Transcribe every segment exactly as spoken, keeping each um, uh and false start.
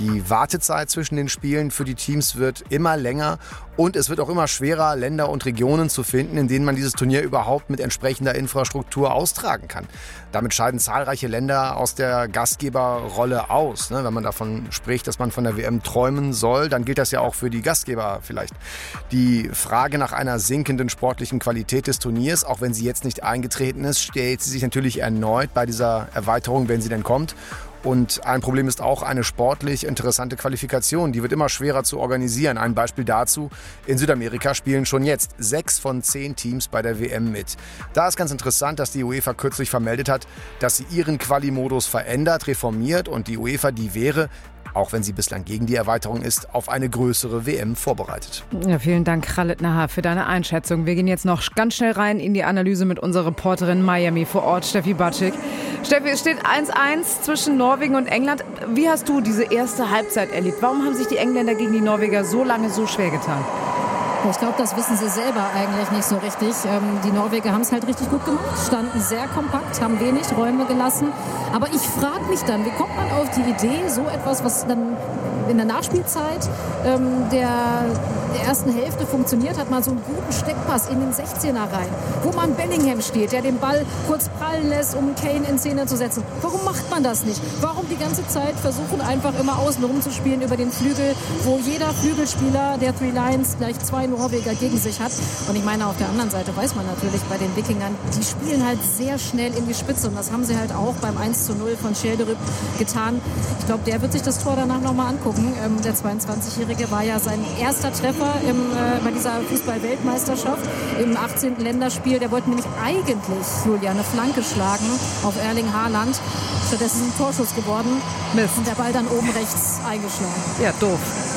Die Wartezeit zwischen den Spielen für die Teams wird immer länger und es wird auch immer schwerer, Länder und Regionen zu finden, in denen man dieses Turnier überhaupt mit entsprechender Infrastruktur austragen kann. Damit scheiden zahlreiche Länder aus der Gastgeberrolle aus. Wenn man davon spricht, dass man von der W M träumen soll, dann gilt das ja auch für die Gastgeber vielleicht. Die Frage nach einer sinkenden sportlichen Qualität des Turniers, auch wenn sie jetzt nicht eingetreten ist, stellt sie sich natürlich erneut bei dieser Erweiterung, wenn sie denn kommt. Und ein Problem ist auch eine sportlich interessante Qualifikation. Die wird immer schwerer zu organisieren. Ein Beispiel dazu: In Südamerika spielen schon jetzt sechs von zehn Teams bei der W M mit. Da ist ganz interessant, dass die UEFA kürzlich vermeldet hat, dass sie ihren Quali-Modus verändert, reformiert und die UEFA, die wäre, auch wenn sie bislang gegen die Erweiterung ist, auf eine größere W M vorbereitet. Ja, vielen Dank, Khaled Nahar, für deine Einschätzung. Wir gehen jetzt noch ganz schnell rein in die Analyse mit unserer Reporterin Miami vor Ort, Steffi Batschik. Steffi, es steht eins eins zwischen Norwegen und England. Wie hast du diese erste Halbzeit erlebt? Warum haben sich die Engländer gegen die Norweger so lange so schwer getan? Ich glaube, das wissen sie selber eigentlich nicht so richtig. Ähm, die Norweger haben es halt richtig gut gemacht, standen sehr kompakt, haben wenig Räume gelassen. Aber ich frage mich dann, wie kommt man auf die Idee, so etwas, was dann in der Nachspielzeit ähm, der, der ersten Hälfte funktioniert hat, mal so einen guten Steckpass in den sechzehner rein, wo man Bellingham steht, der den Ball kurz prallen lässt, um Kane in Szene zu setzen. Warum macht man das nicht? Warum die ganze Zeit versuchen, einfach immer außen rumzuspielen über den Flügel, wo jeder Flügelspieler der Three Lions gleich zwei Norweger gegen sich hat? Und ich meine, auf der anderen Seite weiß man natürlich bei den Wikingern, die spielen halt sehr schnell in die Spitze und das haben sie halt auch beim eins zu null von Schjelderup getan. Ich glaube, der wird sich das Tor danach nochmal angucken. Ähm, der zweiundzwanzigjährige war ja sein erster Treffer im, äh, bei dieser Fußball-Weltmeisterschaft im achtzehnten Länderspiel. Der wollte nämlich eigentlich, Julia, eine Flanke schlagen auf Erling Haaland. Stattdessen ein Torschuss geworden. Mist. Und der Ball dann oben rechts eingeschlagen. Ja, doof.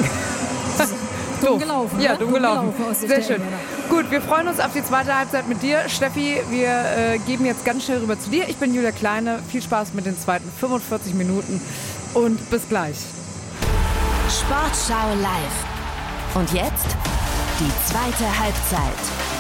Dumm gelaufen. Ja, ne? dumm gelaufen. gelaufen Sehr schön. Gut, wir freuen uns auf die zweite Halbzeit mit dir. Steffi, wir äh, geben jetzt ganz schnell rüber zu dir. Ich bin Julia Kleine. Viel Spaß mit den zweiten fünfundvierzig Minuten und bis gleich. Sportschau live. Und jetzt die zweite Halbzeit.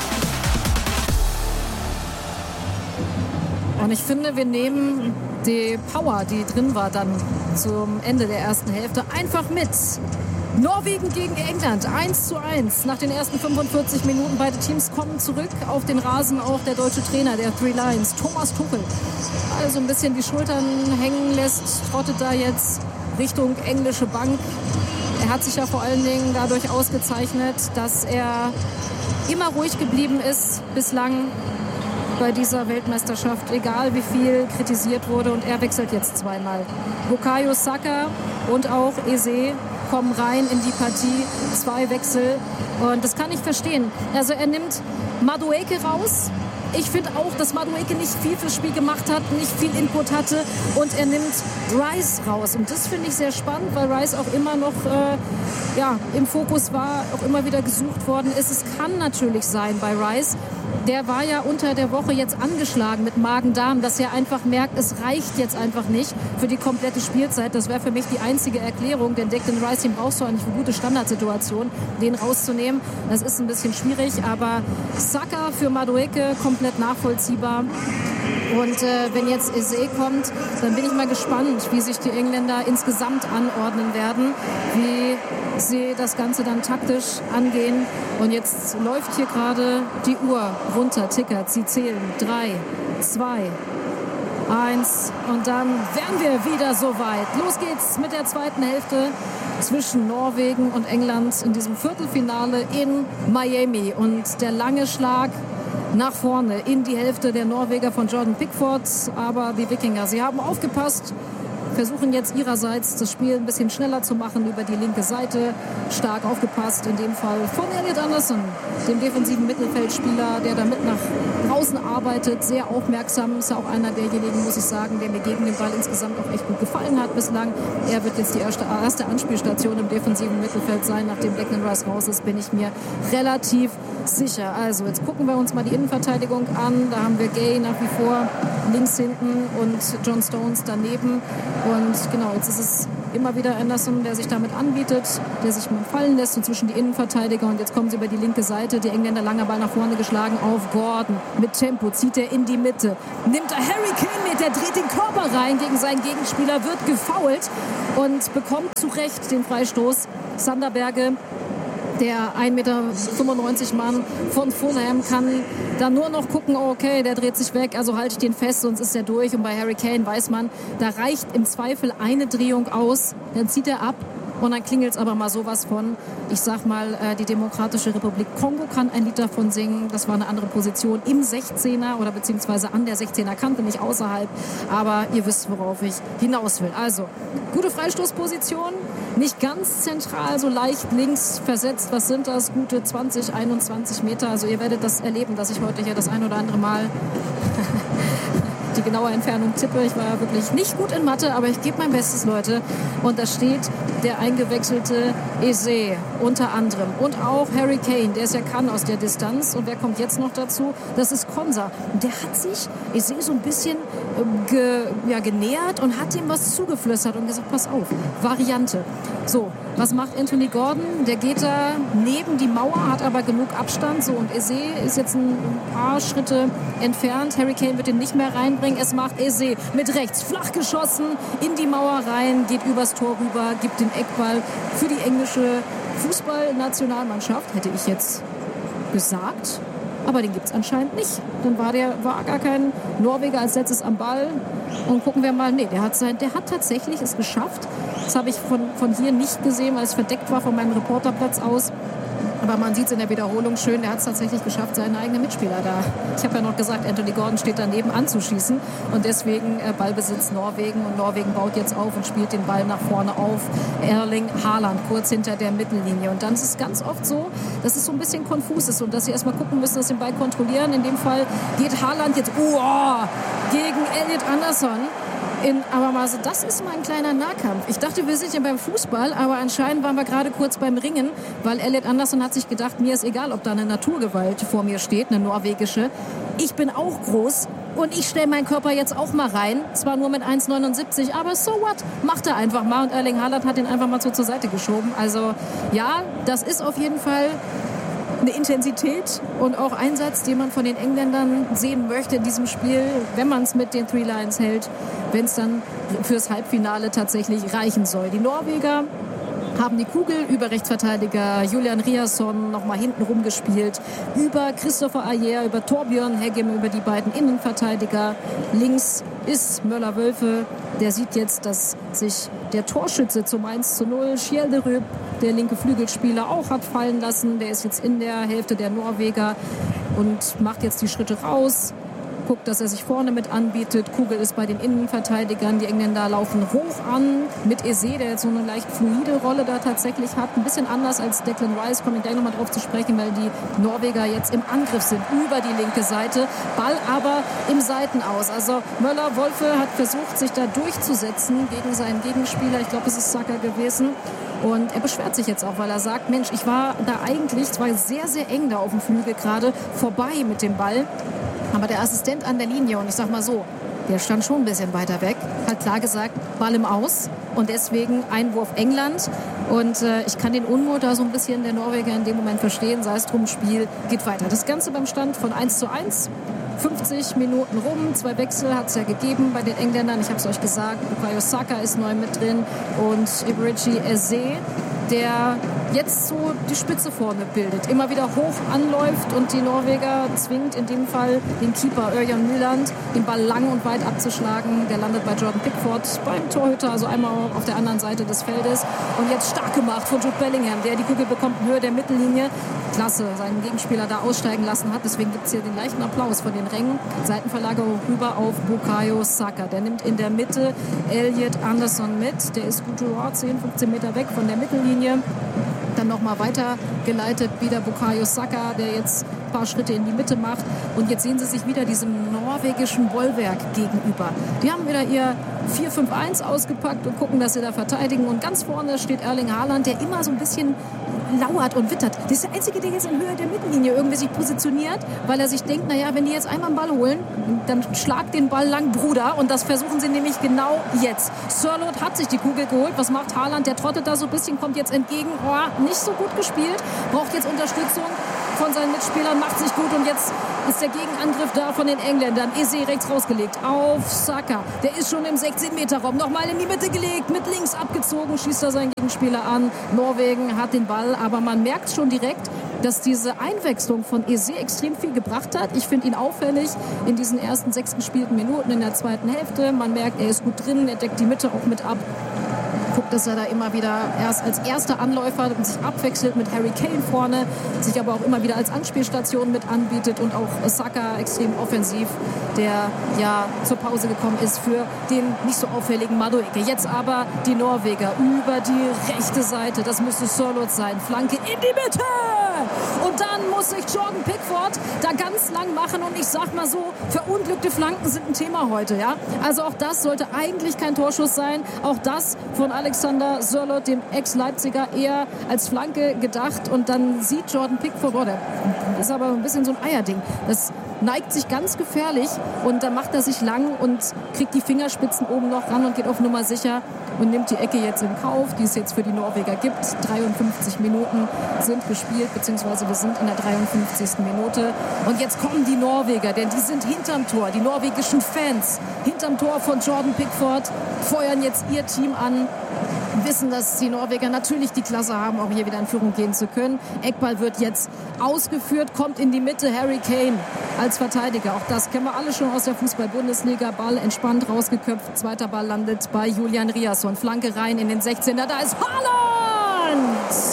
Und ich finde, wir nehmen die Power, die drin war dann zum Ende der ersten Hälfte, einfach mit. Norwegen gegen England, eins zu eins. Nach den ersten fünfundvierzig Minuten, beide Teams kommen zurück auf den Rasen. Auch der deutsche Trainer der Three Lions, Thomas Tuchel, also ein bisschen die Schultern hängen lässt, trottet da jetzt Richtung englische Bank. Er hat sich ja vor allen Dingen dadurch ausgezeichnet, dass er immer ruhig geblieben ist bislang bei dieser Weltmeisterschaft, egal wie viel kritisiert wurde. Und er wechselt jetzt zweimal. Bukayo Saka und auch Eze kommen rein in die Partie. Zwei Wechsel. Und das kann ich verstehen. Also er nimmt Madueke raus. Ich finde auch, dass Madueke nicht viel fürs Spiel gemacht hat, nicht viel Input hatte. Und er nimmt Rice raus. Und das finde ich sehr spannend, weil Rice auch immer noch äh, ja, im Fokus war, auch immer wieder gesucht worden ist. Es kann natürlich sein bei Rice. Der war ja unter der Woche jetzt angeschlagen mit Magen-Darm, dass er einfach merkt, es reicht jetzt einfach nicht für die komplette Spielzeit. Das wäre für mich die einzige Erklärung, denn Declan Rice, den brauchst du eigentlich für gute Standardsituationen, den rauszunehmen. Das ist ein bisschen schwierig, aber Saka für Madueke komplett nachvollziehbar. Und äh, wenn jetzt Eze kommt, dann bin ich mal gespannt, wie sich die Engländer insgesamt anordnen werden, wie sie das Ganze dann taktisch angehen. Und jetzt läuft hier gerade die Uhr runter, tickert, sie zählen. Drei, zwei, eins und dann wären wir wieder soweit. Los geht's mit der zweiten Hälfte zwischen Norwegen und England in diesem Viertelfinale in Miami. Und der lange Schlag nach vorne in die Hälfte der Norweger von Jordan Pickford. Aber die Wikinger, sie haben aufgepasst, versuchen jetzt ihrerseits das Spiel ein bisschen schneller zu machen über die linke Seite. Stark aufgepasst, in dem Fall von Elliot Anderson, dem defensiven Mittelfeldspieler, der da mit nach draußen arbeitet, sehr aufmerksam. Ist ja auch einer derjenigen, muss ich sagen, der mir gegen den Ball insgesamt auch echt gut gefallen hat bislang. Er wird jetzt die erste, erste Anspielstation im defensiven Mittelfeld sein. Nachdem Declan Rice raus ist, bin ich mir relativ sicher. Also jetzt gucken wir uns mal die Innenverteidigung an. Da haben wir Gay nach wie vor links hinten und John Stones daneben. Und genau, jetzt ist es Immer wieder Anderson, der sich damit anbietet, der sich mal fallen lässt und zwischen die Innenverteidiger. Und jetzt kommen sie über die linke Seite. Die Engländer, langer Ball nach vorne geschlagen auf Gordon. Mit Tempo zieht er in die Mitte. Nimmt er Harry Kane mit, der dreht den Körper rein gegen seinen Gegenspieler, wird gefoult und bekommt zu Recht den Freistoß. Sander Berge, der ein Meter fünfundneunzig Mann von Fulham, kann dann nur noch gucken, oh, okay, der dreht sich weg, also halte ich den fest, sonst ist er durch. Und bei Harry Kane weiß man, da reicht im Zweifel eine Drehung aus, dann zieht er ab. Und dann klingelt es aber mal sowas von, ich sag mal, äh, die Demokratische Republik Kongo kann ein Lied davon singen. Das war eine andere Position im sechzehner oder beziehungsweise an der sechzehner Kante, nicht außerhalb. Aber ihr wisst, worauf ich hinaus will. Also, gute Freistoßposition, nicht ganz zentral, so leicht links versetzt. Was sind das? Gute zwanzig, einundzwanzig Meter. Also ihr werdet das erleben, dass ich heute hier das ein oder andere Mal die genaue Entfernung tippe. Ich war wirklich nicht gut in Mathe, aber ich gebe mein Bestes, Leute. Und da steht der eingewechselte Eze unter anderem. Und auch Harry Kane, der es ja kann aus der Distanz. Und wer kommt jetzt noch dazu? Das ist Konsa. Und der hat sich Eze so ein bisschen äh, ge, ja, genähert und hat ihm was zugeflüstert und gesagt, pass auf, Variante. So, was macht Anthony Gordon? Der geht da neben die Mauer, hat aber genug Abstand. So, und Eze ist jetzt ein paar Schritte entfernt. Harry Kane wird ihn nicht mehr reinbringen. Es macht Eze mit rechts flach geschossen in die Mauer rein, geht übers Tor rüber, gibt den Eckball für die englische Fußballnationalmannschaft, hätte ich jetzt gesagt. Aber den gibt es anscheinend nicht. Dann war der war gar kein Norweger als letztes am Ball. Und gucken wir mal, nee, der hat, sein, der hat tatsächlich es geschafft. Das habe ich von, von hier nicht gesehen, weil es verdeckt war von meinem Reporterplatz aus. Aber man sieht es in der Wiederholung schön, der hat es tatsächlich geschafft, seinen eigenen Mitspieler da. Ich habe ja noch gesagt, Anthony Gordon steht daneben anzuschießen. Und deswegen äh, Ballbesitz Norwegen. Und Norwegen baut jetzt auf und spielt den Ball nach vorne auf. Erling Haaland kurz hinter der Mittellinie. Und dann ist es ganz oft so, dass es so ein bisschen konfus ist und dass sie erstmal gucken müssen, dass sie den Ball kontrollieren. In dem Fall geht Haaland jetzt oh, gegen Elliot Anderson. In, aber mal so, das ist mal ein kleiner Nahkampf. Ich dachte, wir sind ja beim Fußball, aber anscheinend waren wir gerade kurz beim Ringen, weil Elliot Anderson hat sich gedacht, mir ist egal, ob da eine Naturgewalt vor mir steht, eine norwegische. Ich bin auch groß und ich stelle meinen Körper jetzt auch mal rein. Zwar nur mit eins Komma neunundsiebzig, aber so what? Macht er einfach mal. Und Erling Haaland hat ihn einfach mal so zur Seite geschoben. Also ja, das ist auf jeden Fall eine Intensität und auch Einsatz, den man von den Engländern sehen möchte in diesem Spiel, wenn man es mit den Three Lions hält, wenn es dann fürs Halbfinale tatsächlich reichen soll. Die Norweger haben die Kugel über Rechtsverteidiger Julian Riasson nochmal hinten rumgespielt, über Christopher Ajer, über Torbjörn Heggem, über die beiden Innenverteidiger. Links ist Möller-Wölfe, der sieht jetzt, dass sich der Torschütze zum eins zu null, Skjelderød, der linke Flügelspieler, auch hat fallen lassen. Der ist jetzt in der Hälfte der Norweger und macht jetzt die Schritte raus. Guckt, dass er sich vorne mit anbietet. Kugel ist bei den Innenverteidigern. Die Engländer laufen hoch an mit Eze, der jetzt so eine leicht fluide Rolle da tatsächlich hat. Ein bisschen anders als Declan Rice, komme ich gleich nochmal drauf zu sprechen, weil die Norweger jetzt im Angriff sind über die linke Seite. Ball aber im Seitenaus. Also Möller-Wolfe hat versucht, sich da durchzusetzen gegen seinen Gegenspieler. Ich glaube, es ist Saka gewesen. Und er beschwert sich jetzt auch, weil er sagt, Mensch, ich war da eigentlich, es war sehr, sehr eng da auf dem Flügel gerade, vorbei mit dem Ball. Aber der Assistent an der Linie, und ich sag mal so, der stand schon ein bisschen weiter weg, hat klar gesagt, Ball im Aus und deswegen Einwurf England. Und äh, ich kann den Unmut da so ein bisschen der Norweger in dem Moment verstehen, sei es drum, Spiel geht weiter. Das Ganze beim Stand von eins zu eins. fünfzig Minuten rum, zwei Wechsel hat es ja gegeben bei den Engländern. Ich habe es euch gesagt, Bukayo Saka ist neu mit drin und Eberechi Eze, der jetzt so die Spitze vorne bildet, immer wieder hoch anläuft und die Norweger zwingt in dem Fall den Keeper Ørjan Nyland, den Ball lang und weit abzuschlagen. Der landet bei Jordan Pickford beim Torhüter, also einmal auf der anderen Seite des Feldes. Und jetzt stark gemacht von Jude Bellingham, der die Kugel bekommt in Höhe der Mittellinie. Klasse, seinen Gegenspieler da aussteigen lassen hat. Deswegen gibt es hier den leichten Applaus von den Rängen. Seitenverlagerung rüber auf Bukayo Saka. Der nimmt in der Mitte Elliot Anderson mit. Der ist gute oh, zehn, fünfzehn Meter weg von der Mittellinie. Dann nochmal weitergeleitet, wieder Bukayo Saka, der jetzt ein paar Schritte in die Mitte macht. Und jetzt sehen Sie sich wieder diesem norwegischen Bollwerk gegenüber. Die haben wieder ihr vier fünf eins ausgepackt und gucken, dass sie da verteidigen. Und ganz vorne steht Erling Haaland, der immer so ein bisschen lauert und wittert. Das ist der Einzige, der jetzt in Höhe der Mittellinie irgendwie sich positioniert, weil er sich denkt, naja, wenn die jetzt einmal einen Ball holen, dann schlag den Ball lang, Bruder. Und das versuchen sie nämlich genau jetzt. Sørloth hat sich die Kugel geholt. Was macht Haaland? Der trottet da so ein bisschen, kommt jetzt entgegen. Oh, nicht so gut gespielt. Braucht jetzt Unterstützung von seinen Mitspielern, macht sich gut und jetzt ist der Gegenangriff da von den Engländern. Eze rechts rausgelegt auf Saka. Der ist schon im sechzehn Meter Raum. Nochmal in die Mitte gelegt, mit links abgezogen, schießt er seinen Gegenspieler an. Norwegen hat den Ball, aber man merkt schon direkt, dass diese Einwechslung von Eze extrem viel gebracht hat. Ich finde ihn auffällig in diesen ersten sechs gespielten Minuten in der zweiten Hälfte. Man merkt, er ist gut drin, er deckt die Mitte auch mit ab. Guckt, dass er da immer wieder erst als erster Anläufer und sich abwechselt mit Harry Kane vorne, sich aber auch immer wieder als Anspielstation mit anbietet und auch Saka extrem offensiv, der ja zur Pause gekommen ist für den nicht so auffälligen Madueke. Jetzt aber die Norweger über die rechte Seite, das müsste Sørloth sein, Flanke in die Mitte! Und dann muss sich Jordan Pickford da ganz lang machen und ich sag mal so, verunglückte Flanken sind ein Thema heute, ja. Also auch das sollte eigentlich kein Torschuss sein, auch das von Alexander Sørloth, dem Ex-Leipziger, eher als Flanke gedacht und dann sieht Jordan Pickford, oh, das ist aber ein bisschen so ein Eierding, das neigt sich ganz gefährlich und dann macht er sich lang und kriegt die Fingerspitzen oben noch ran und geht auf Nummer sicher und nimmt die Ecke jetzt in Kauf, die es jetzt für die Norweger gibt. dreiundfünfzig Minuten sind gespielt, beziehungsweise wir sind in der dreiundfünfzigsten Minute. Und jetzt kommen die Norweger, denn die sind hinterm Tor, die norwegischen Fans hinterm Tor von Jordan Pickford, feuern jetzt ihr Team an, wissen, dass die Norweger natürlich die Klasse haben, auch hier wieder in Führung gehen zu können. Eckball wird jetzt ausgeführt, kommt in die Mitte, Harry Kane als Verteidiger. Auch das kennen wir alle schon aus der Fußball-Bundesliga. Ball entspannt rausgeköpft, zweiter Ball landet bei Julian Riasson. Flanke rein in den sechzehner, da ist Haaland!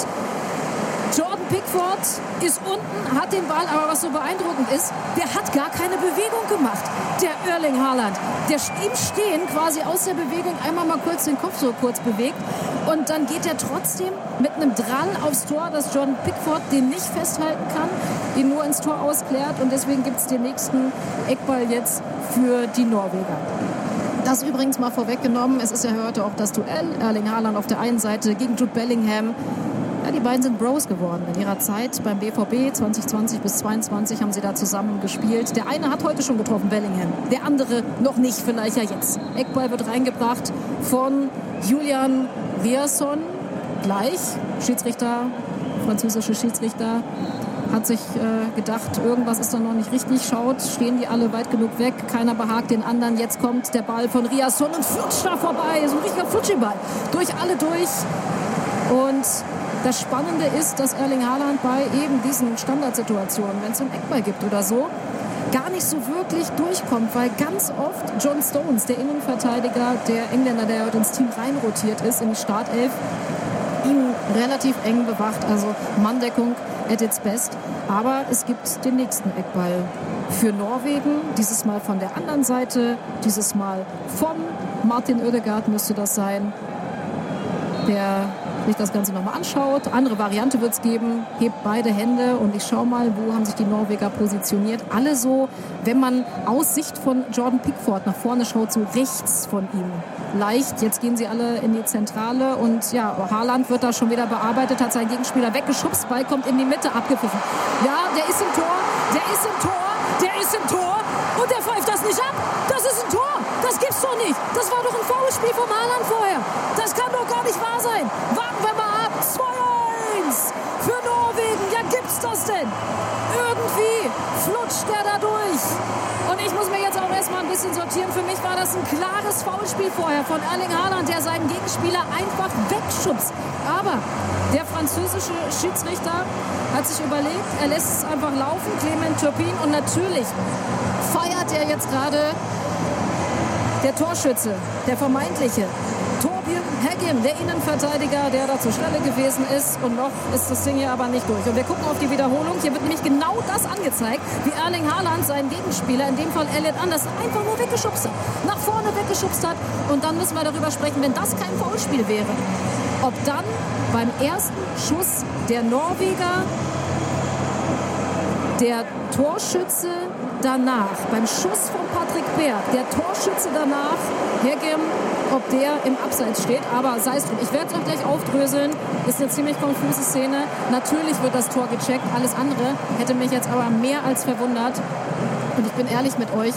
Jordan Pickford ist unten, hat den Ball, aber was so beeindruckend ist, der hat gar keine Bewegung gemacht, der Erling Haaland. Der im Stehen quasi aus der Bewegung einmal mal kurz den Kopf so kurz bewegt und dann geht er trotzdem mit einem Drall aufs Tor, dass Jordan Pickford den nicht festhalten kann, ihn nur ins Tor ausklärt und deswegen gibt es den nächsten Eckball jetzt für die Norweger. Das übrigens mal vorweggenommen, es ist ja heute auch das Duell, Erling Haaland auf der einen Seite gegen Jude Bellingham. Ja, die beiden sind Bros geworden. In ihrer Zeit beim B V B zwanzig zwanzig bis zweiundzwanzig haben sie da zusammen gespielt. Der eine hat heute schon getroffen, Bellingham. Der andere noch nicht, vielleicht ja jetzt. Eckball wird reingebracht von Julian Riasson. Gleich, Schiedsrichter, französische Schiedsrichter, hat sich äh, gedacht, irgendwas ist da noch nicht richtig. Schaut, stehen die alle weit genug weg. Keiner behagt den anderen. Jetzt kommt der Ball von Riasson und flutscht da vorbei. So ein richtiger Flutschiball. Durch alle durch. Und das Spannende ist, dass Erling Haaland bei eben diesen Standardsituationen, wenn es einen Eckball gibt oder so, gar nicht so wirklich durchkommt, weil ganz oft John Stones, der Innenverteidiger, der Engländer, der heute ins Team reinrotiert ist, in die Startelf, ihn relativ eng bewacht. Also Manndeckung at its best. Aber es gibt den nächsten Eckball für Norwegen. Dieses Mal von der anderen Seite. Dieses Mal von Martin Ødegaard müsste das sein. Der sich das Ganze nochmal anschaut. Andere Variante wird es geben. Hebt beide Hände und ich schaue mal, wo haben sich die Norweger positioniert. Alle so, wenn man aus Sicht von Jordan Pickford nach vorne schaut, so rechts von ihm. Leicht. Jetzt gehen sie alle in die Zentrale und ja, Haaland wird da schon wieder bearbeitet, hat seinen Gegenspieler weggeschubst, Ball kommt in die Mitte, abgepfiffen. Ja, der ist im Tor, der ist im Tor, der ist im Tor und der pfeift das nicht ab. Das ist ein Tor. Das gibt's doch nicht. Das war doch ein Foulspiel vom Haaland vorher. Das kann doch gar nicht wahr sein. Warten wir mal ab. zwei eins für Norwegen. Ja, gibt's das denn? Irgendwie flutscht der da durch. Und ich muss mir jetzt auch erstmal ein bisschen sortieren. Für mich war das ein klares Foulspiel vorher von Erling Haaland, der seinen Gegenspieler einfach wegschubst. Aber der französische Schiedsrichter hat sich überlegt, er lässt es einfach laufen, Clement Turpin. Und natürlich feiert er jetzt gerade der Torschütze, der vermeintliche Torbjörn Heggem, der Innenverteidiger, der da zur Stelle gewesen ist. Und noch ist das Ding hier aber nicht durch. Und wir gucken auf die Wiederholung. Hier wird nämlich genau das angezeigt, wie Erling Haaland seinen Gegenspieler, in dem Fall Elliot Anderson, einfach nur weggeschubst hat. Nach vorne weggeschubst hat. Und dann müssen wir darüber sprechen, wenn das kein Foulspiel wäre, ob dann beim ersten Schuss der Norweger der Torschütze danach, beim Schuss von Patrick Berg, der Torschütze danach, Hegem, ob der im Abseits steht, aber sei es drum. Ich werde es auch gleich aufdröseln. Ist eine ziemlich konfuse Szene. Natürlich wird das Tor gecheckt. Alles andere hätte mich jetzt aber mehr als verwundert. Und ich bin ehrlich mit euch.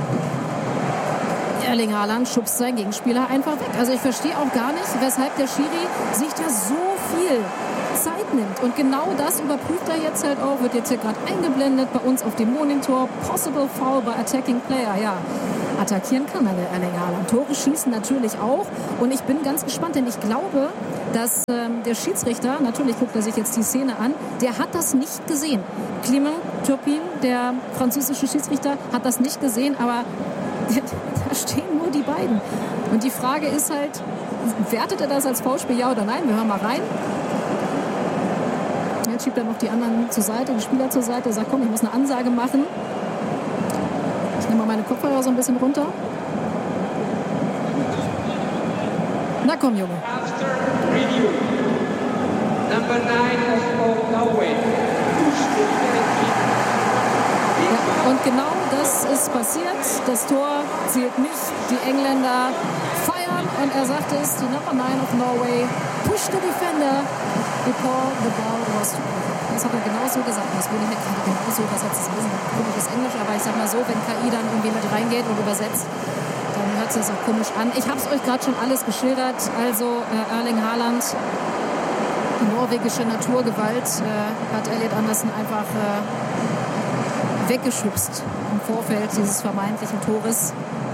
Erling Haaland schubst seinen Gegenspieler einfach weg. Also ich verstehe auch gar nicht, weshalb der Schiri sich da so viel Zeit nimmt. Und genau das überprüft er jetzt halt auch. Wird jetzt hier gerade eingeblendet bei uns auf dem Monitor. Possible Foul by Attacking Player. Ja, attackieren kann er, der Erling Haaland. Tore schießen natürlich auch. Und ich bin ganz gespannt, denn ich glaube, dass ähm, der Schiedsrichter, natürlich guckt er sich jetzt die Szene an, der hat das nicht gesehen. Clément Turpin, der französische Schiedsrichter, hat das nicht gesehen, aber da stehen nur die beiden. Und die Frage ist halt, wertet er das als Foulspiel, ja oder nein? Wir hören mal rein. Jetzt schiebt er noch die anderen zur Seite, die Spieler zur Seite. Er sagt, komm, ich muss eine Ansage machen. Ich nehme mal meine Kopfhörer so ein bisschen runter. Na komm, Junge. After review, number nine of Norway. Ja, und genau das ist passiert. Das Tor zählt nicht. Die Engländer feiern und er sagt es, die number nine of Norway pushed the defender before the ball was. Das hat er genauso gesagt. Das wurde nicht genauso übersetzt. Das ist ein bisschen komisches Englisch, aber ich sag mal so, wenn K I dann irgendwie mit reingeht und übersetzt, dann hört sich das auch komisch an. Ich habe es euch gerade schon alles geschildert. Also äh, Erling Haaland, die norwegische Naturgewalt, äh, hat Elliot Anderson einfach äh, weggeschubst im Vorfeld dieses vermeintlichen Tores.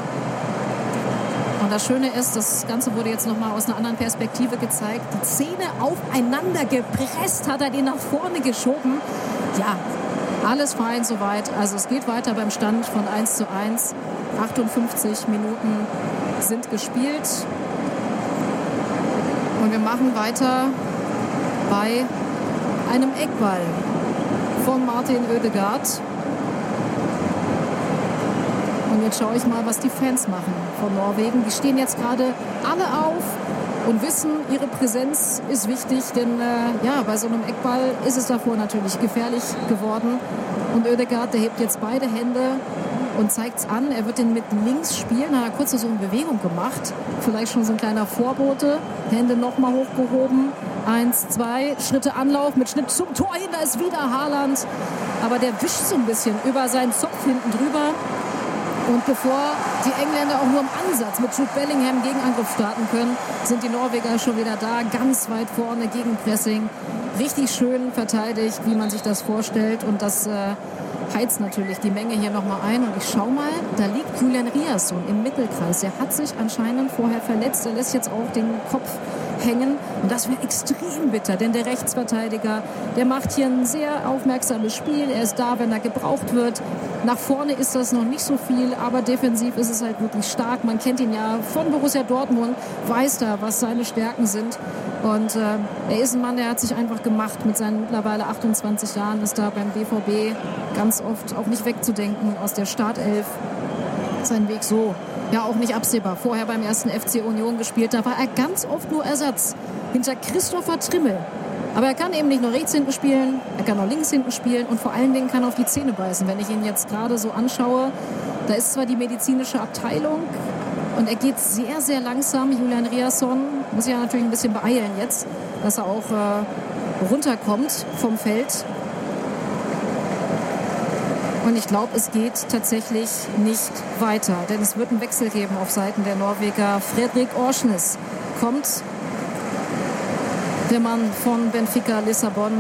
Und das Schöne ist, das Ganze wurde jetzt nochmal aus einer anderen Perspektive gezeigt. Die Zähne aufeinander gepresst, hat er den nach vorne geschoben. Ja, alles fein soweit. Also es geht weiter beim Stand von eins zu eins. achtundfünfzig Minuten sind gespielt. Und wir machen weiter bei einem Eckball von Martin Ødegaard. Und jetzt schaue ich mal, was die Fans machen von Norwegen. Die stehen jetzt gerade alle auf und wissen, ihre Präsenz ist wichtig. Denn äh, ja, bei so einem Eckball ist es davor natürlich gefährlich geworden. Und Ødegaard, der hebt jetzt beide Hände und zeigt es an. Er wird den mit links spielen. Hat er kurz so eine Bewegung gemacht. Vielleicht schon so ein kleiner Vorbote. Hände nochmal hochgehoben. Eins, zwei, Schritte Anlauf mit Schnitt zum Tor hin. Da ist wieder Haaland. Aber der wischt so ein bisschen über seinen Zopf hinten drüber. Und bevor die Engländer auch nur im Ansatz mit Jude Bellingham Gegenangriff starten können, sind die Norweger schon wieder da, ganz weit vorne, Gegenpressing. Richtig schön verteidigt, wie man sich das vorstellt. Und das äh, heizt natürlich die Menge hier nochmal ein. Und ich schau mal, da liegt Julian Riasson im Mittelkreis. Der hat sich anscheinend vorher verletzt. Er lässt jetzt auch den Kopf hängen. Und das wäre extrem bitter, denn der Rechtsverteidiger, der macht hier ein sehr aufmerksames Spiel. Er ist da, wenn er gebraucht wird. Nach vorne ist das noch nicht so viel, aber defensiv ist es halt wirklich stark. Man kennt ihn ja von Borussia Dortmund, weiß da, was seine Stärken sind. Und äh, er ist ein Mann, der hat sich einfach gemacht mit seinen mittlerweile achtundzwanzig Jahren, ist da beim B V B ganz oft auch nicht wegzudenken aus der Startelf. Sein Weg so, ja auch nicht absehbar. Vorher beim ersten F C Union gespielt, da war er ganz oft nur Ersatz hinter Christopher Trimmel. Aber er kann eben nicht nur rechts hinten spielen, er kann auch links hinten spielen und vor allen Dingen kann er auf die Zähne beißen. Wenn ich ihn jetzt gerade so anschaue, da ist zwar die medizinische Abteilung und er geht sehr, sehr langsam. Julian Riasson muss sich ja natürlich ein bisschen beeilen jetzt, dass er auch äh, runterkommt vom Feld. Und ich glaube, es geht tatsächlich nicht weiter, denn es wird einen Wechsel geben auf Seiten der Norweger. Fredrik Orsnes kommt, der Mann von Benfica Lissabon.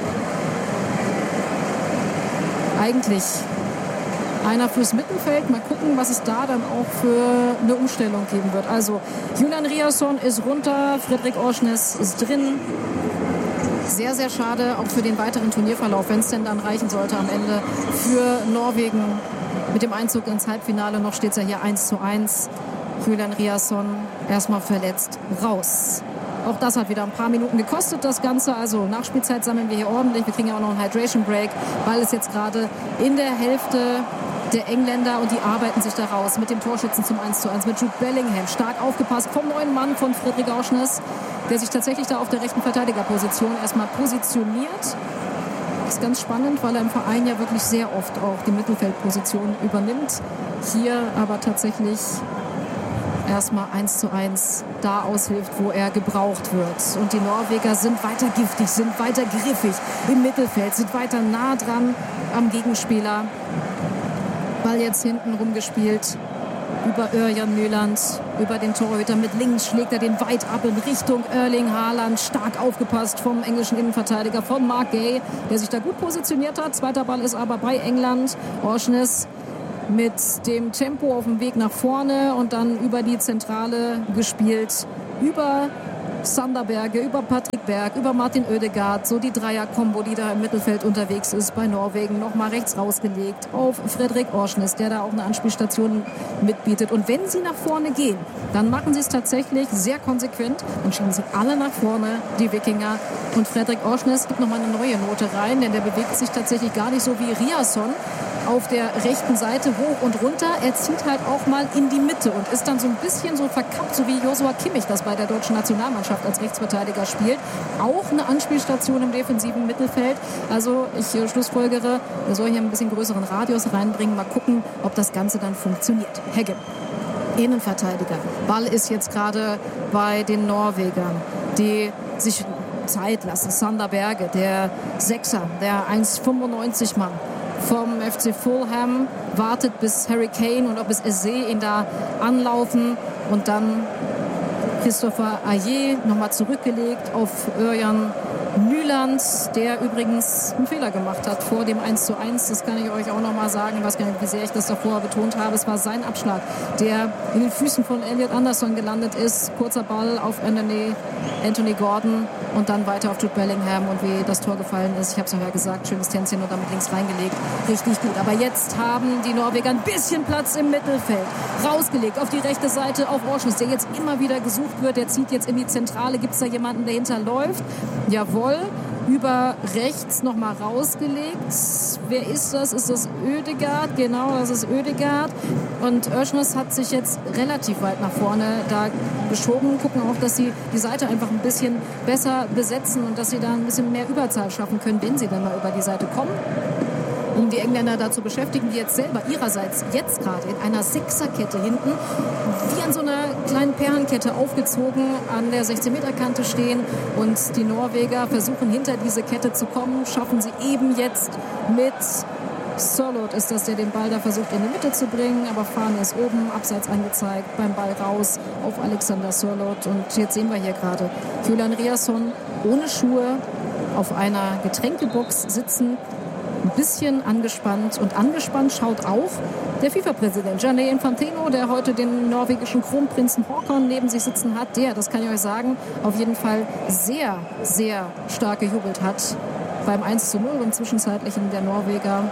Eigentlich einer fürs Mittelfeld. Mal gucken, was es da dann auch für eine Umstellung geben wird. Also Julian Riasson ist runter, Fredrik Orsnes ist drin. Sehr, sehr schade, auch für den weiteren Turnierverlauf, wenn es denn dann reichen sollte am Ende für Norwegen. Mit dem Einzug ins Halbfinale noch steht es ja hier eins zu eins. Julian Riasson erstmal verletzt raus. Auch das hat wieder ein paar Minuten gekostet, das Ganze. Also Nachspielzeit sammeln wir hier ordentlich. Wir kriegen ja auch noch einen Hydration Break, weil es jetzt gerade in der Hälfte der Engländer und die arbeiten sich da raus mit dem Torschützen zum eins zu eins mit Jude Bellingham. Stark aufgepasst vom neuen Mann von Fredrik Orsnes, der sich tatsächlich da auf der rechten Verteidigerposition erstmal positioniert. ist ganz spannend, weil er im Verein ja wirklich sehr oft auch die Mittelfeldposition übernimmt. Hier aber tatsächlich erstmal eins zu eins da aushilft, wo er gebraucht wird. Und die Norweger sind weiter giftig, sind weiter griffig im Mittelfeld, sind weiter nah dran am Gegenspieler. Ball jetzt hinten rumgespielt über Örjan Nyland, über den Torhüter mit links, schlägt er den weit ab in Richtung Erling Haaland. Stark aufgepasst vom englischen Innenverteidiger, von Mark Gay, der sich da gut positioniert hat. Zweiter Ball ist aber bei England. Orsnes mit dem Tempo auf dem Weg nach vorne und dann über die Zentrale gespielt, über Sander Berge, über Patrick Berg, über Martin Ødegaard, so die Dreier-Kombo, die da im Mittelfeld unterwegs ist bei Norwegen, nochmal rechts rausgelegt auf Fredrik Orsnes, der da auch eine Anspielstation mitbietet. Und wenn sie nach vorne gehen, dann machen sie es tatsächlich sehr konsequent und schieben sie alle nach vorne, die Wikinger. Und Fredrik Orsnes gibt nochmal eine neue Note rein, denn der bewegt sich tatsächlich gar nicht so wie Riasson auf der rechten Seite hoch und runter. Er zieht halt auch mal in die Mitte und ist dann so ein bisschen so verkappt, so wie Joshua Kimmich das bei der deutschen Nationalmannschaft als Rechtsverteidiger spielt. Auch eine Anspielstation im defensiven Mittelfeld. Also ich äh, schlussfolgere, er soll hier ein bisschen größeren Radius reinbringen. Mal gucken, ob das Ganze dann funktioniert. Hegge, Innenverteidiger. Ball ist jetzt gerade bei den Norwegern, die sich Zeit lassen. Sander Berge, der Sechser, der eins Komma fünfundneunzig Mann vom F C Fulham, wartet bis Harry Kane und ob es Eze ihn da anlaufen und dann Christopher Ajer nochmal zurückgelegt auf Örjan Nyland, der übrigens einen Fehler gemacht hat vor dem eins zu eins. Das kann ich euch auch nochmal sagen. Ich weiß gar nicht, wie sehr ich das davor betont habe. Es war sein Abschlag, der in den Füßen von Elliot Anderson gelandet ist. Kurzer Ball auf Anthony, Anthony Gordon und dann weiter auf Jude Bellingham. Und wie das Tor gefallen ist, ich habe es ja gesagt, schönes Tänzchen und damit links reingelegt. Richtig gut. Aber jetzt haben die Norweger ein bisschen Platz im Mittelfeld. Rausgelegt auf die rechte Seite auf Orsnes, der jetzt immer wieder gesucht wird. Der zieht jetzt in die Zentrale. Gibt es da jemanden, der hinterläuft? Jawohl. Über rechts nochmal rausgelegt. Wer ist das? Ist das Ødegaard? Genau, das ist Ødegaard. Und Orsnes hat sich jetzt relativ weit nach vorne da geschoben. Gucken auch, dass sie die Seite einfach ein bisschen besser besetzen und dass sie da ein bisschen mehr Überzahl schaffen können, wenn sie dann mal über die Seite kommen. Um die Engländer da zu beschäftigen, die jetzt selber ihrerseits jetzt gerade in einer Sechserkette hinten wie an so einer kleinen Perlenkette aufgezogen an der sechzehn-Meter-Kante stehen und die Norweger versuchen hinter diese Kette zu kommen, schaffen sie eben jetzt mit Sørloth ist das, der den Ball da versucht in die Mitte zu bringen, aber Fahne ist oben, abseits angezeigt, beim Ball raus auf Alexander Sørloth und jetzt sehen wir hier gerade Julian Riasson ohne Schuhe auf einer Getränkebox sitzen, ein bisschen angespannt. Und angespannt schaut auch der FIFA-Präsident Gianni Infantino, der heute den norwegischen Kronprinzen Håkon neben sich sitzen hat. Der, das kann ich euch sagen, auf jeden Fall sehr, sehr stark gejubelt hat beim eins zu null und zwischenzeitlichen der Norweger.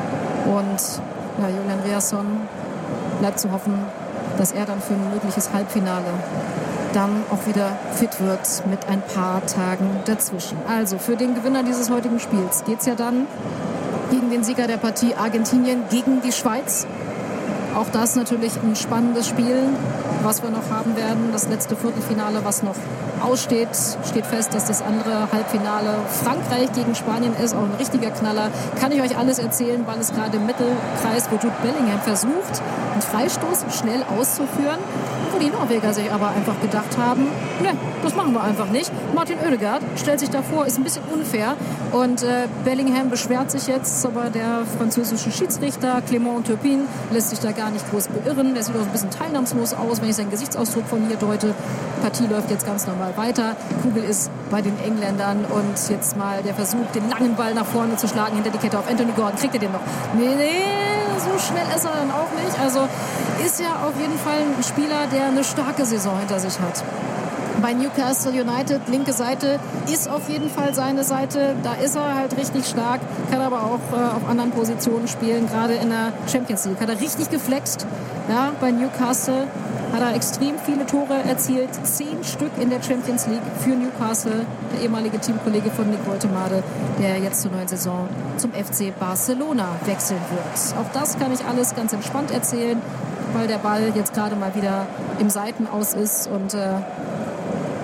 Und ja, Julian Riasson bleibt zu hoffen, dass er dann für ein mögliches Halbfinale dann auch wieder fit wird mit ein paar Tagen dazwischen. Also für den Gewinner dieses heutigen Spiels geht es ja dann gegen den Sieger der Partie Argentinien gegen die Schweiz. Auch das natürlich ein spannendes Spiel, was wir noch haben werden. Das letzte Viertelfinale, was noch aussteht, steht fest, dass das andere Halbfinale Frankreich gegen Spanien ist. Auch ein richtiger Knaller. Kann ich euch alles erzählen, weil es gerade im Mittelkreis, wo Jude Bellingham versucht, einen Freistoß schnell auszuführen. Wo die Norweger sich aber einfach gedacht haben, ne, das machen wir einfach nicht. Martin Ødegaard stellt sich davor, ist ein bisschen unfair. Und äh, Bellingham beschwert sich jetzt, aber der französische Schiedsrichter Clément Turpin lässt sich da gar nicht groß beirren. Der sieht auch ein bisschen teilnahmslos aus, wenn ich seinen Gesichtsausdruck von hier deute. Die Partie läuft jetzt ganz normal weiter. Kugel ist bei den Engländern und jetzt mal der Versuch, den langen Ball nach vorne zu schlagen hinter die Kette auf Anthony Gordon. Kriegt er den noch? Nee, nee, so schnell ist er dann auch nicht. Also ist ja auf jeden Fall ein Spieler, der eine starke Saison hinter sich hat. Bei Newcastle United, linke Seite, ist auf jeden Fall seine Seite. Da ist er halt richtig stark, kann aber auch äh, auf anderen Positionen spielen, gerade in der Champions League. Hat er richtig geflext. Ja, bei Newcastle hat er extrem viele Tore erzielt. Zehn Stück in der Champions League für Newcastle. Der ehemalige Teamkollege von Nick Woltemade, der jetzt zur neuen Saison zum F C Barcelona wechseln wird. Auch das kann ich alles ganz entspannt erzählen, weil der Ball jetzt gerade mal wieder im Seitenaus ist und äh,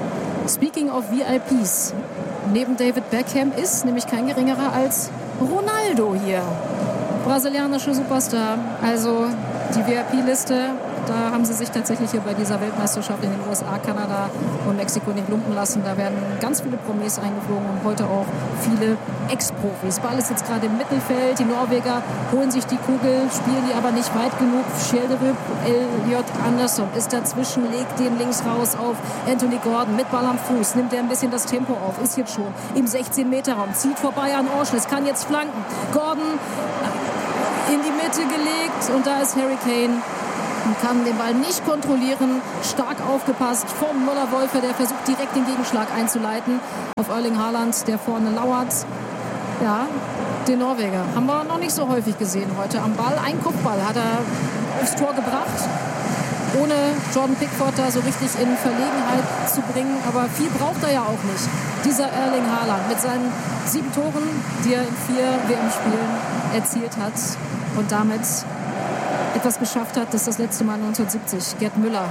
Speaking of V I Ps, neben David Beckham ist nämlich kein geringerer als Ronaldo hier. Brasilianische Superstar, also die V I P-Liste, da haben sie sich tatsächlich hier bei dieser Weltmeisterschaft in den U S A, Kanada und Mexiko nicht lumpen lassen. Da werden ganz viele Promis eingeflogen und heute auch viele Ex-Profis. Ball ist jetzt gerade im Mittelfeld, die Norweger holen sich die Kugel, spielen die aber nicht weit genug. Schjelderup, Elliot Anderson ist dazwischen, legt den links raus auf Anthony Gordon mit Ball am Fuß, nimmt er ein bisschen das Tempo auf, ist jetzt schon im sechzehn-Meter-Raum, zieht vorbei an Orsnes, kann jetzt flanken. Gordon in die Mitte gelegt und da ist Harry Kane und kann den Ball nicht kontrollieren. Stark aufgepasst von Müller-Wolfe, der versucht direkt den Gegenschlag einzuleiten auf Erling Haaland, der vorne lauert. Ja, den Norweger haben wir noch nicht so häufig gesehen heute am Ball. Ein Kopfball hat er aufs Tor gebracht, ohne Jordan Pickford da so richtig in Verlegenheit zu bringen. Aber viel braucht er ja auch nicht. Dieser Erling Haaland mit seinen sieben Toren, die er in vier W M-Spielen erzielt hat und damit etwas geschafft hat, das das letzte Mal neunzehnhundertsiebzig Gerd Müller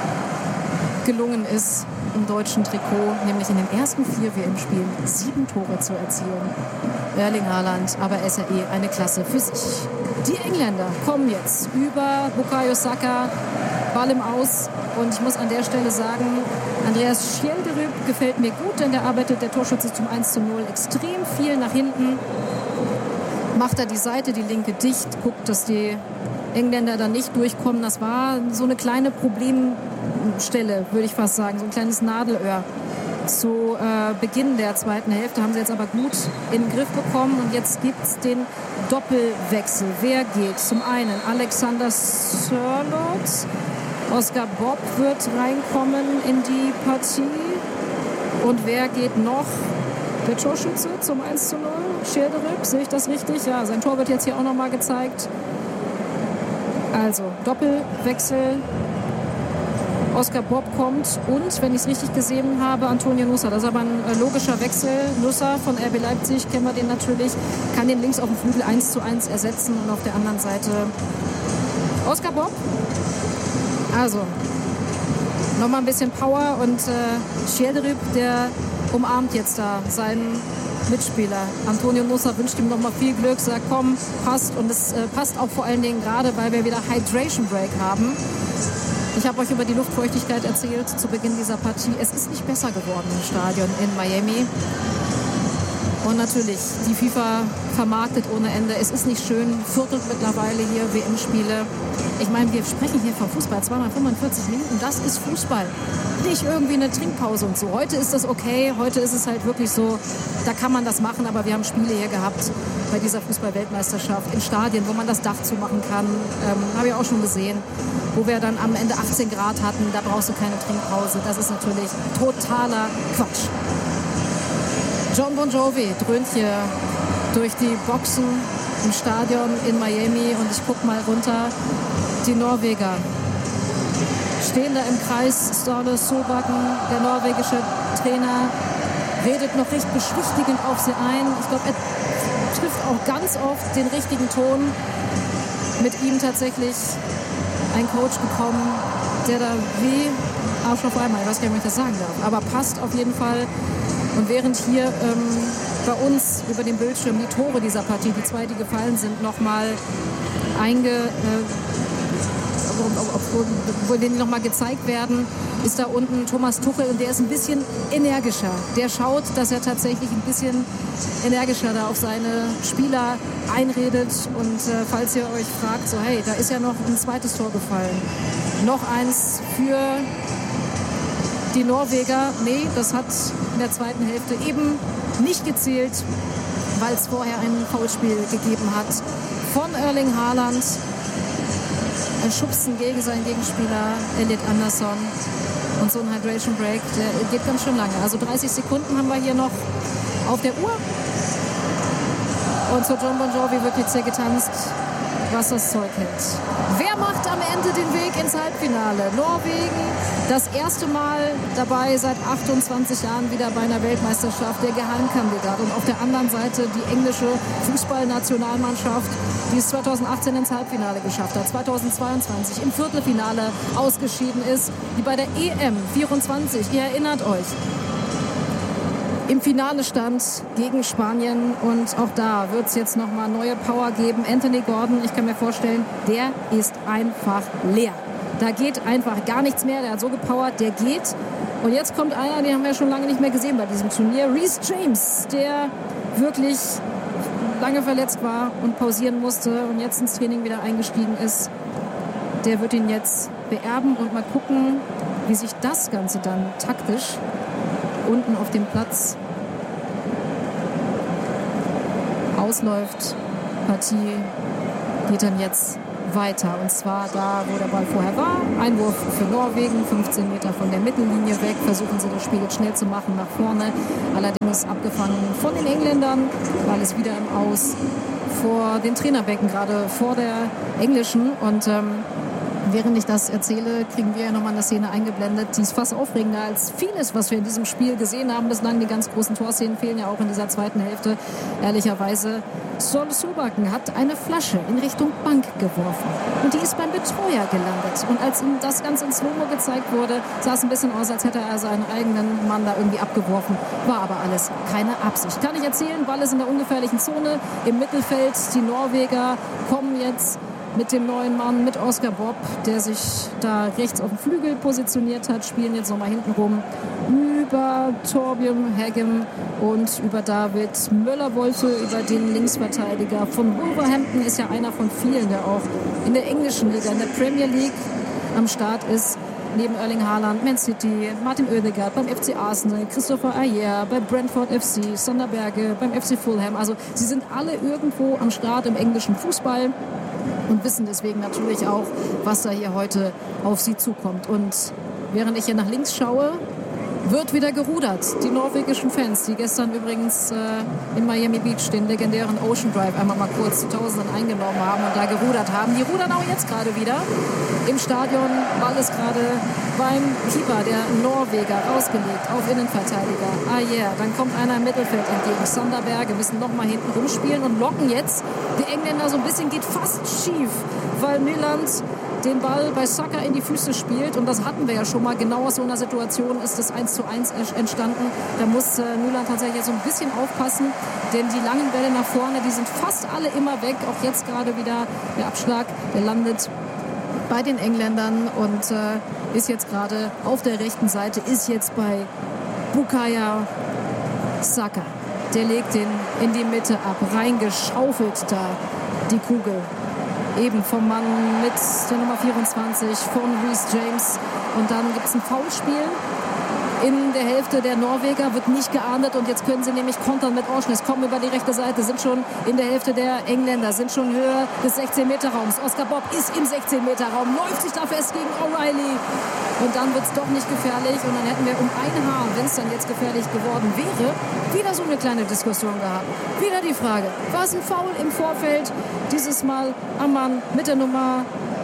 gelungen ist, im deutschen Trikot, nämlich in den ersten vier W M-Spielen sieben Tore zu erzielen. Erling Haaland, aber er ist ja eh eine Klasse für sich. Die Engländer kommen jetzt über Bukayo Saka, Ball im Aus. Und ich muss an der Stelle sagen, Andreas Schjelderup gefällt mir gut, denn der arbeitet, der Torschütze, zum eins zu null extrem viel nach hinten. Macht er die Seite, die linke, dicht, guckt, dass die Engländer da nicht durchkommen. Das war so eine kleine Problemstelle, würde ich fast sagen, so ein kleines Nadelöhr. Zu äh, Beginn der zweiten Hälfte haben sie jetzt aber gut in den Griff bekommen. Und jetzt gibt es den Doppelwechsel. Wer geht? Zum einen Alexander Sørloth. Oscar Bob wird reinkommen in die Partie. Und wer geht noch? Der Torschütze zum eins zu null. Schjelderup, sehe ich das richtig? Ja, sein Tor wird jetzt hier auch nochmal gezeigt. Also Doppelwechsel. Oscar Bob kommt und, wenn ich es richtig gesehen habe, Antonio Nusa. Das ist aber ein äh, logischer Wechsel. Nusa von R B Leipzig, kennen wir den natürlich, kann den links auf dem Flügel eins zu eins ersetzen und auf der anderen Seite Oscar Bob. Also nochmal ein bisschen Power und äh, Schjelderup, der umarmt jetzt da seinen Mitspieler. Antonio Nusa wünscht ihm nochmal viel Glück, sagt komm, passt. Und es äh, passt auch vor allen Dingen gerade, weil wir wieder Hydration Break haben. Ich habe euch über die Luftfeuchtigkeit erzählt zu Beginn dieser Partie. Es ist nicht besser geworden im Stadion in Miami. Und natürlich, die FIFA vermarktet ohne Ende. Es ist nicht schön, viertelt mittlerweile hier W M-Spiele. Ich meine, wir sprechen hier vom Fußball, zweimal fünfundvierzig Minuten, das ist Fußball. Nicht irgendwie eine Trinkpause und so. Heute ist das okay, heute ist es halt wirklich so, da kann man das machen, aber wir haben Spiele hier gehabt bei dieser Fußball-Weltmeisterschaft in Stadien, wo man das Dach zumachen kann. Ähm, habe ich auch schon gesehen, wo wir dann am Ende achtzehn Grad hatten, da brauchst du keine Trinkpause. Das ist natürlich totaler Quatsch. Jon Bon Jovi dröhnt hier durch die Boxen im Stadion in Miami und ich guck mal runter. Die Norweger stehen da im Kreis. Ståle Solbakken, der norwegische Trainer, redet noch recht beschwichtigend auf sie ein. Ich glaube, er trifft auch ganz oft den richtigen Ton. Mit ihm tatsächlich ein Coach gekommen, der da wie Arsch auf einmal, ich weiß gar nicht, ob ich das sagen darf, aber passt auf jeden Fall. Und während hier ähm, bei uns über dem Bildschirm die Tore dieser Partie, die zwei, die gefallen sind, nochmal einge... Äh, obwohl, obwohl denen nochmal gezeigt werden, ist da unten Thomas Tuchel und der ist ein bisschen energischer. Der schaut, dass er tatsächlich ein bisschen energischer da auf seine Spieler einredet. Und äh, falls ihr euch fragt, so hey, da ist ja noch ein zweites Tor gefallen. Noch eins für die Norweger. Nee, das hat in der zweiten Hälfte eben nicht gezählt, weil es vorher ein Foulspiel gegeben hat von Erling Haaland. Ein Schubsen gegen seinen Gegenspieler Elliot Anderson. Und so ein Hydration Break, der geht ganz schön lange. Also dreißig Sekunden haben wir hier noch auf der Uhr. Und zu Jon Bon Jovi wird jetzt hier getanzt, was das Zeug hält. Wer macht am Ende den Weg ins Halbfinale? Norwegen, das erste Mal dabei seit achtundzwanzig Jahren wieder bei einer Weltmeisterschaft, der Geheimkandidat. Und auf der anderen Seite die englische Fußballnationalmannschaft, die es zweitausendachtzehn ins Halbfinale geschafft hat, zweitausendzweiundzwanzig im Viertelfinale ausgeschieden ist, die bei der E M vierundzwanzig, ihr erinnert euch, im Finale stand gegen Spanien. Und auch da wird es jetzt nochmal neue Power geben. Anthony Gordon, ich kann mir vorstellen, der ist einfach leer. Da geht einfach gar nichts mehr. Der hat so gepowert, der geht. Und jetzt kommt einer, den haben wir schon lange nicht mehr gesehen bei diesem Turnier. Reece James, der wirklich lange verletzt war und pausieren musste und jetzt ins Training wieder eingestiegen ist. Der wird ihn jetzt beerben und mal gucken, wie sich das Ganze dann taktisch unten auf dem Platz ausläuft. Partie geht dann jetzt weiter. Und zwar da, wo der Ball vorher war. Einwurf für Norwegen, fünfzehn Meter von der Mittellinie weg. Versuchen sie das Spiel jetzt schnell zu machen nach vorne. Allerdings abgefangen von den Engländern. Ball ist wieder im Aus vor den Trainerbecken, gerade vor der englischen. Und ähm, während ich das erzähle, kriegen wir ja nochmal eine Szene eingeblendet, die ist fast aufregender als vieles, was wir in diesem Spiel gesehen haben. Bislang die ganz großen Torszenen fehlen ja auch in dieser zweiten Hälfte. Ehrlicherweise, Sol Solbakken hat eine Flasche in Richtung Bank geworfen. Und die ist beim Betreuer gelandet. Und als ihm das Ganze in Slow-Mo gezeigt wurde, sah es ein bisschen aus, als hätte er seinen eigenen Mann da irgendwie abgeworfen. War aber alles keine Absicht. Kann ich erzählen, Ball ist in der ungefährlichen Zone im Mittelfeld. Die Norweger kommen jetzt mit dem neuen Mann, mit Oscar Bob, der sich da rechts auf dem Flügel positioniert hat, spielen jetzt nochmal hinten rum über Torbjörn Haggem und über David Möller-Wolfe, über den Linksverteidiger von Wolverhampton, ist ja einer von vielen, der auch in der englischen Liga, in der Premier League am Start ist. Neben Erling Haaland, Man City, Martin Oedegaard beim F C Arsenal, Christopher Ayer bei Brentford F C, Sander Berge beim F C Fulham. Also sie sind alle irgendwo am Start im englischen Fußball und wissen deswegen natürlich auch, was da hier heute auf sie zukommt. Und während ich hier nach links schaue, wird wieder gerudert. Die norwegischen Fans, die gestern übrigens äh, in Miami Beach den legendären Ocean Drive einmal mal kurz zu Tausenden eingenommen haben und da gerudert haben. Die rudern auch jetzt gerade wieder im Stadion. Ball ist gerade beim Keeper, der Norweger, rausgelegt auf Innenverteidiger. Ah yeah, dann kommt einer im Mittelfeld entgegen. Sander Berge müssen noch mal hinten rumspielen und locken jetzt die Engländer so ein bisschen, geht fast schief, weil Nyland den Ball bei Saka in die Füße spielt. Und das hatten wir ja schon mal. Genau aus so einer Situation ist das eins zu eins entstanden. Da muss äh, Nyland tatsächlich so ein bisschen aufpassen, denn die langen Bälle nach vorne, die sind fast alle immer weg. Auch jetzt gerade wieder der Abschlag, der landet bei den Engländern und äh, ist jetzt gerade auf der rechten Seite, ist jetzt bei Bukayo Saka. Der legt den in die Mitte ab, reingeschaufelt da die Kugel. Eben vom Mann mit der Nummer vierundzwanzig von Reece James. Und dann gibt es ein Foulspiel in der Hälfte der Norweger, wird nicht geahndet. Und jetzt können sie nämlich kontern mit Orsnes, kommen über die rechte Seite, sind schon in der Hälfte der Engländer, sind schon höher des sechzehn Meter Raums. Oscar Bob ist im sechzehn Meter Raum, läuft sich da fest gegen O'Reilly. Und dann wird es doch nicht gefährlich. Und dann hätten wir um ein Haar, wenn es dann jetzt gefährlich geworden wäre, wieder so eine kleine Diskussion gehabt. Wieder die Frage, war es ein Foul im Vorfeld? Dieses Mal am Mann mit der Nummer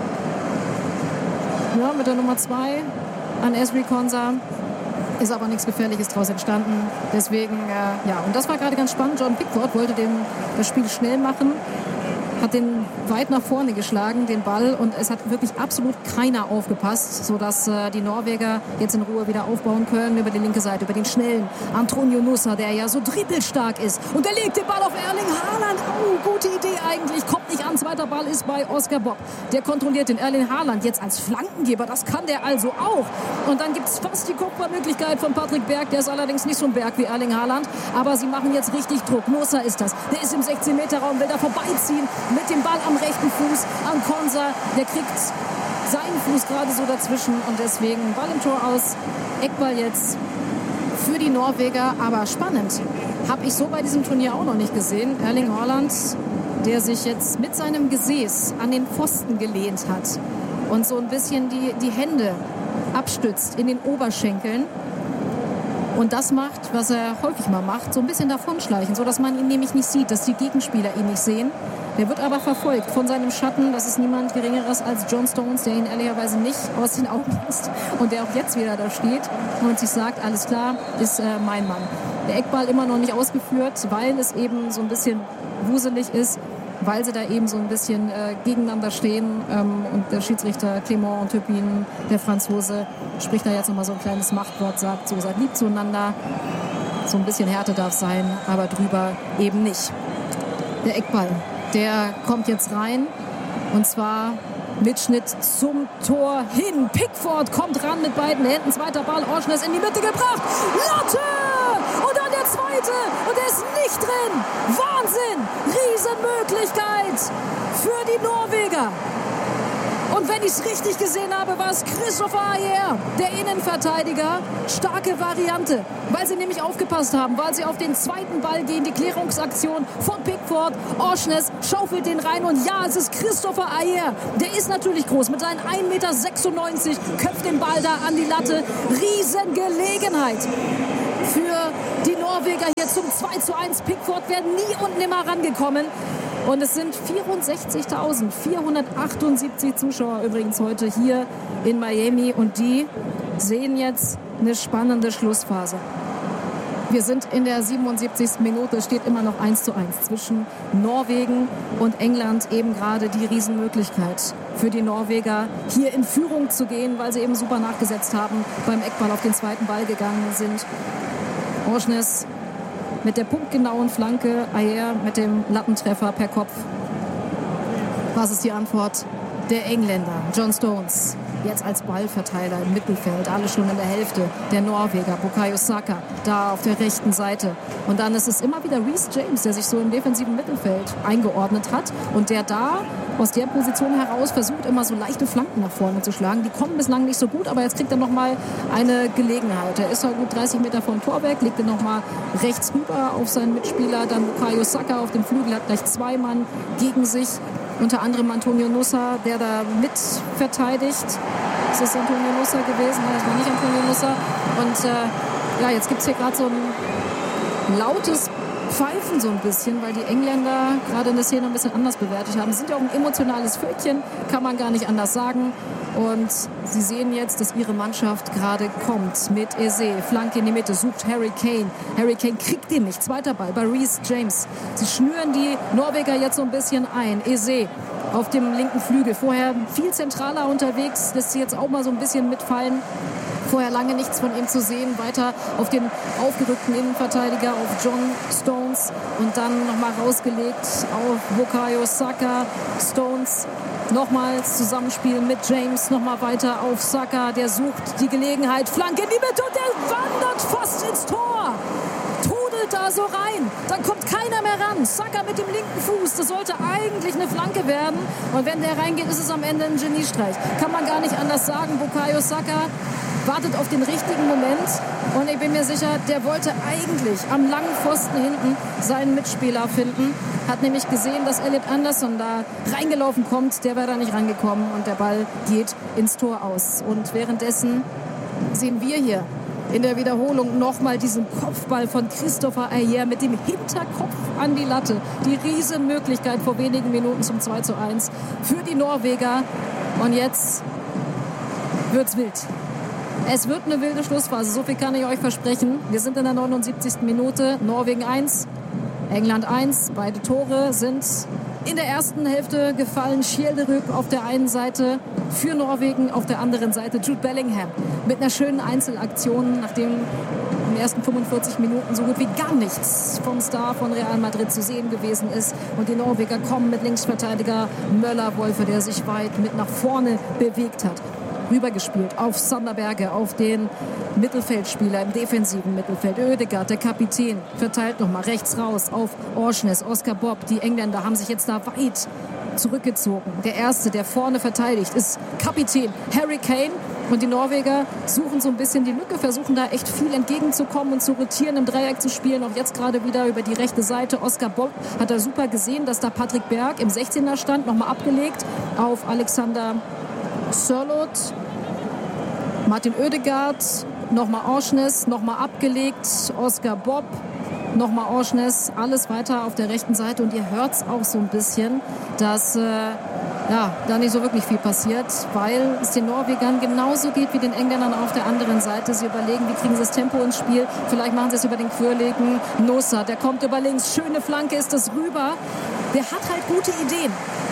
ja, mit der Nummer zwei an Ezri Konsa. Ist aber nichts Gefährliches daraus entstanden. Deswegen, äh, ja, und das war gerade ganz spannend. John Pickford wollte den, das Spiel schnell machen, hat den weit nach vorne geschlagen, den Ball, und es hat wirklich absolut keiner aufgepasst, sodass äh, die Norweger jetzt in Ruhe wieder aufbauen können über die linke Seite, über den schnellen Antonio Nusa, der ja so dribbelstark ist. Und der legt den Ball auf Erling Haaland. Oh, gute Idee eigentlich. Kommt nicht an. Zweiter Ball ist bei Oscar Bob. Der kontrolliert den Erling Haaland jetzt als Flankengeber. Das kann der also auch. Und dann gibt es fast die Kopfballmöglichkeit von Patrick Berg. Der ist allerdings nicht so ein Berg wie Erling Haaland. Aber sie machen jetzt richtig Druck. Nusa ist das. Der ist im sechzehn Meter Raum, will da vorbeiziehen mit dem Ball am rechten Fuß an Konsa. Der kriegt seinen Fuß gerade so dazwischen und deswegen Ball im Tor aus. Eckball jetzt für die Norweger, aber spannend. Habe ich so bei diesem Turnier auch noch nicht gesehen. Erling Haaland, der sich jetzt mit seinem Gesäß an den Pfosten gelehnt hat und so ein bisschen die, die Hände abstützt in den Oberschenkeln. Und das macht, was er häufig mal macht, so ein bisschen davonschleichen, sodass man ihn nämlich nicht sieht, dass die Gegenspieler ihn nicht sehen. Der wird aber verfolgt von seinem Schatten. Das ist niemand Geringeres als John Stones, der ihn ehrlicherweise nicht aus den Augen lässt und der auch jetzt wieder da steht und sich sagt, alles klar, ist äh, mein Mann. Der Eckball immer noch nicht ausgeführt, weil es eben so ein bisschen wuselig ist, weil sie da eben so ein bisschen äh, gegeneinander stehen. Ähm, und der Schiedsrichter Clément Turpin, der Franzose, spricht da jetzt nochmal so ein kleines Machtwort, sagt, so seid lieb zueinander. So ein bisschen Härte darf sein, aber drüber eben nicht. Der Eckball, der kommt jetzt rein. Und zwar Mitschnitt zum Tor hin. Pickford kommt ran mit beiden Händen. Zweiter Ball, Orsnes in die Mitte gebracht. Latte! Und dann der zweite. Und er ist nicht drin. Wahnsinn! Riesenmöglichkeit für die Norweger. Und wenn ich es richtig gesehen habe, war es Christopher Ajer, der Innenverteidiger. Starke Variante, weil sie nämlich aufgepasst haben, weil sie auf den zweiten Ball gehen. Die Klärungsaktion von Pickford. Orsnes schaufelt den rein und ja, es ist Christopher Ajer. Der ist natürlich groß mit seinen ein Meter sechsundneunzig, köpft den Ball da an die Latte. Riesengelegenheit für die Norweger hier zum zwei zu eins. Pickford wäre nie und nimmer rangekommen. Und es sind vierundsechzigtausendvierhundertachtundsiebzig Zuschauer übrigens heute hier in Miami. Und die sehen jetzt eine spannende Schlussphase. Wir sind in der siebenundsiebzigsten Minute. Es steht immer noch eins zu eins zwischen Norwegen und England. Eben gerade die Riesenmöglichkeit für die Norweger, hier in Führung zu gehen, weil sie eben super nachgesetzt haben, beim Eckball auf den zweiten Ball gegangen sind. Orsnes mit der punktgenauen Flanke, Ajer mit dem Lattentreffer per Kopf. Was ist die Antwort der Engländer? John Stones jetzt als Ballverteiler im Mittelfeld, alle schon in der Hälfte der Norweger. Bukayo Saka da auf der rechten Seite. Und dann ist es immer wieder Reece James, der sich so im defensiven Mittelfeld eingeordnet hat und der da aus der Position heraus versucht, immer so leichte Flanken nach vorne zu schlagen. Die kommen bislang nicht so gut, aber jetzt kriegt er nochmal eine Gelegenheit. Er ist ja gut dreißig Meter vom Tor weg, legt er nochmal rechts rüber auf seinen Mitspieler. Dann Bukayo Saka auf dem Flügel, hat gleich zwei Mann gegen sich. Unter anderem Antonio Nusa, der da mit verteidigt. Das ist Antonio Nusa gewesen, das war nicht Antonio Nusa. Und äh, ja, jetzt gibt es hier gerade so ein lautes Pfeifen so ein bisschen, weil die Engländer gerade in der Szene ein bisschen anders bewertet haben. Sie sind ja auch ein emotionales Völkchen, kann man gar nicht anders sagen. Und sie sehen jetzt, dass ihre Mannschaft gerade kommt mit Eze. Flanke in die Mitte, sucht Harry Kane. Harry Kane kriegt den nicht. Zweiter Ball bei Reece James. Sie schnüren die Norweger jetzt so ein bisschen ein. Eze auf dem linken Flügel. Vorher viel zentraler unterwegs, lässt sie jetzt auch mal so ein bisschen mitfallen. Vorher lange nichts von ihm zu sehen. Weiter auf den aufgerückten Innenverteidiger, auf John Stones. Und dann nochmal rausgelegt auf Bukayo Saka. Stones nochmals Zusammenspiel mit James. Nochmal weiter auf Saka. Der sucht die Gelegenheit. Flanke in die Mitte und der wandert fast ins Tor. Trudelt da so rein. Dann kommt keiner mehr ran. Saka mit dem linken Fuß. Das sollte eigentlich eine Flanke werden. Und wenn der reingeht, ist es am Ende ein Geniestreich. Kann man gar nicht anders sagen. Bukayo Saka wartet auf den richtigen Moment und ich bin mir sicher, der wollte eigentlich am langen Pfosten hinten seinen Mitspieler finden. Hat nämlich gesehen, dass Elliot Anderson da reingelaufen kommt. Der wäre da nicht rangekommen und der Ball geht ins Tor aus. Und währenddessen sehen wir hier in der Wiederholung nochmal diesen Kopfball von Christopher Ajer mit dem Hinterkopf an die Latte. Die Riesenmöglichkeit vor wenigen Minuten zum zwei zu eins für die Norweger. Und jetzt wird's wild. Es wird eine wilde Schlussphase, so viel kann ich euch versprechen. Wir sind in der neunundsiebzigsten Minute. Norwegen eins, England eins. Beide Tore sind in der ersten Hälfte gefallen. Skjelderud auf der einen Seite für Norwegen, auf der anderen Seite Jude Bellingham mit einer schönen Einzelaktion, nachdem in den ersten fünfundvierzig Minuten so gut wie gar nichts vom Star von Real Madrid zu sehen gewesen ist. Und die Norweger kommen mit Linksverteidiger Möller-Wolfe, der sich weit mit nach vorne bewegt hat. Rübergespielt auf Sander Berge, auf den Mittelfeldspieler im defensiven Mittelfeld. Ødegaard, der Kapitän, verteilt nochmal rechts raus auf Orsnes, Oscar Bob. Die Engländer haben sich jetzt da weit zurückgezogen. Der Erste, der vorne verteidigt, ist Kapitän Harry Kane. Und die Norweger suchen so ein bisschen die Lücke, versuchen da echt viel entgegenzukommen und zu rotieren, im Dreieck zu spielen. Auch jetzt gerade wieder über die rechte Seite. Oscar Bob hat er super gesehen, dass da Patrick Berg im sechzehner stand, nochmal abgelegt auf Alexander Sørloth, Martin Ødegaard, nochmal Orsnes, nochmal abgelegt, Oscar Bob, nochmal Orsnes, alles weiter auf der rechten Seite. Und ihr hört es auch so ein bisschen, dass äh, ja, da nicht so wirklich viel passiert, weil es den Norwegern genauso geht wie den Engländern auf der anderen Seite. Sie überlegen, wie kriegen sie das Tempo ins Spiel. Vielleicht machen sie es über den quirligen Nusa. Der kommt über links, schöne Flanke ist das rüber. Der hat halt gute Ideen.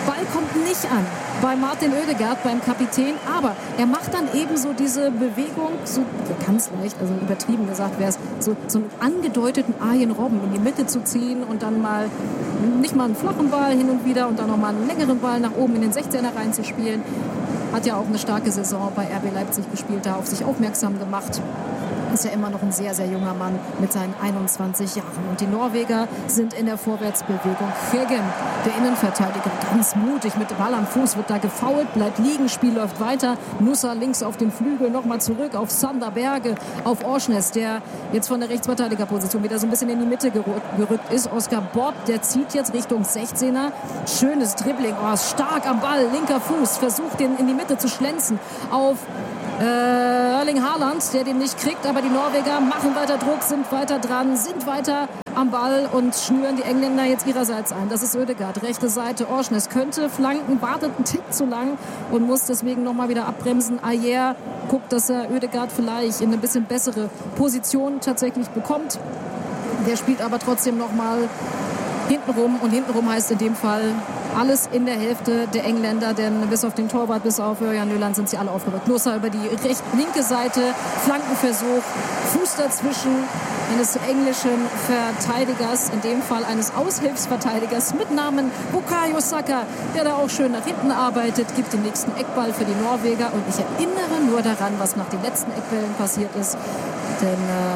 Ball kommt nicht an bei Martin Oedegaard, beim Kapitän, aber er macht dann eben so diese Bewegung, so ganz leicht, also übertrieben gesagt wäre es, so, so einen angedeuteten Arjen Robben in die Mitte zu ziehen und dann mal nicht mal einen flachen Ball hin und wieder und dann nochmal einen längeren Ball nach oben in den sechzehner reinzuspielen. Hat ja auch eine starke Saison bei R B Leipzig gespielt, da auf sich aufmerksam gemacht. Ist ja immer noch ein sehr, sehr junger Mann mit seinen einundzwanzig Jahren. Und die Norweger sind in der Vorwärtsbewegung. Hegen, der Innenverteidiger, ganz mutig mit Ball am Fuß, wird da gefoult, bleibt liegen, Spiel läuft weiter. Nusa links auf dem Flügel, nochmal zurück auf Sander Berge, auf Orsnes, der jetzt von der Rechtsverteidigerposition wieder so ein bisschen in die Mitte gerückt ist. Oskar Bob, der zieht jetzt Richtung sechzehner. Schönes Dribbling, oh, stark am Ball, linker Fuß, versucht den in die Mitte zu schlänzen auf Äh, Erling Haaland, der den nicht kriegt, aber die Norweger machen weiter Druck, sind weiter dran, sind weiter am Ball und schnüren die Engländer jetzt ihrerseits ein. Das ist Oedegaard, rechte Seite, Orsnes könnte flanken, wartet einen Tick zu lang und muss deswegen nochmal wieder abbremsen. Ayer guckt, dass er Oedegaard vielleicht in eine bisschen bessere Position tatsächlich bekommt. Der spielt aber trotzdem nochmal hintenrum und hintenrum heißt in dem Fall alles in der Hälfte der Engländer, denn bis auf den Torwart, bis auf Jan Nyland sind sie alle aufgerückt. Nusa über die recht linke Seite, Flankenversuch, Fuß dazwischen eines englischen Verteidigers, in dem Fall eines Aushilfsverteidigers mit Namen Bukayo Saka, der da auch schön nach hinten arbeitet, gibt den nächsten Eckball für die Norweger und ich erinnere nur daran, was nach den letzten Eckbällen passiert ist, denn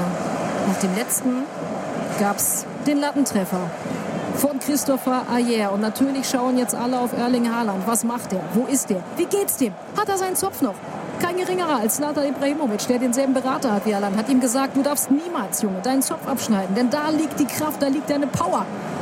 äh, nach dem letzten gab es den Lattentreffer von Christopher Ayer. Und natürlich schauen jetzt alle auf Erling Haaland. Was macht er? Wo ist er? Wie geht's dem? Hat er seinen Zopf noch? Kein geringerer als Zlatan Ibrahimovic, der denselben Berater hat wie Haaland, hat ihm gesagt, du darfst niemals, Junge, deinen Zopf abschneiden, denn da liegt die Kraft, da liegt deine Power.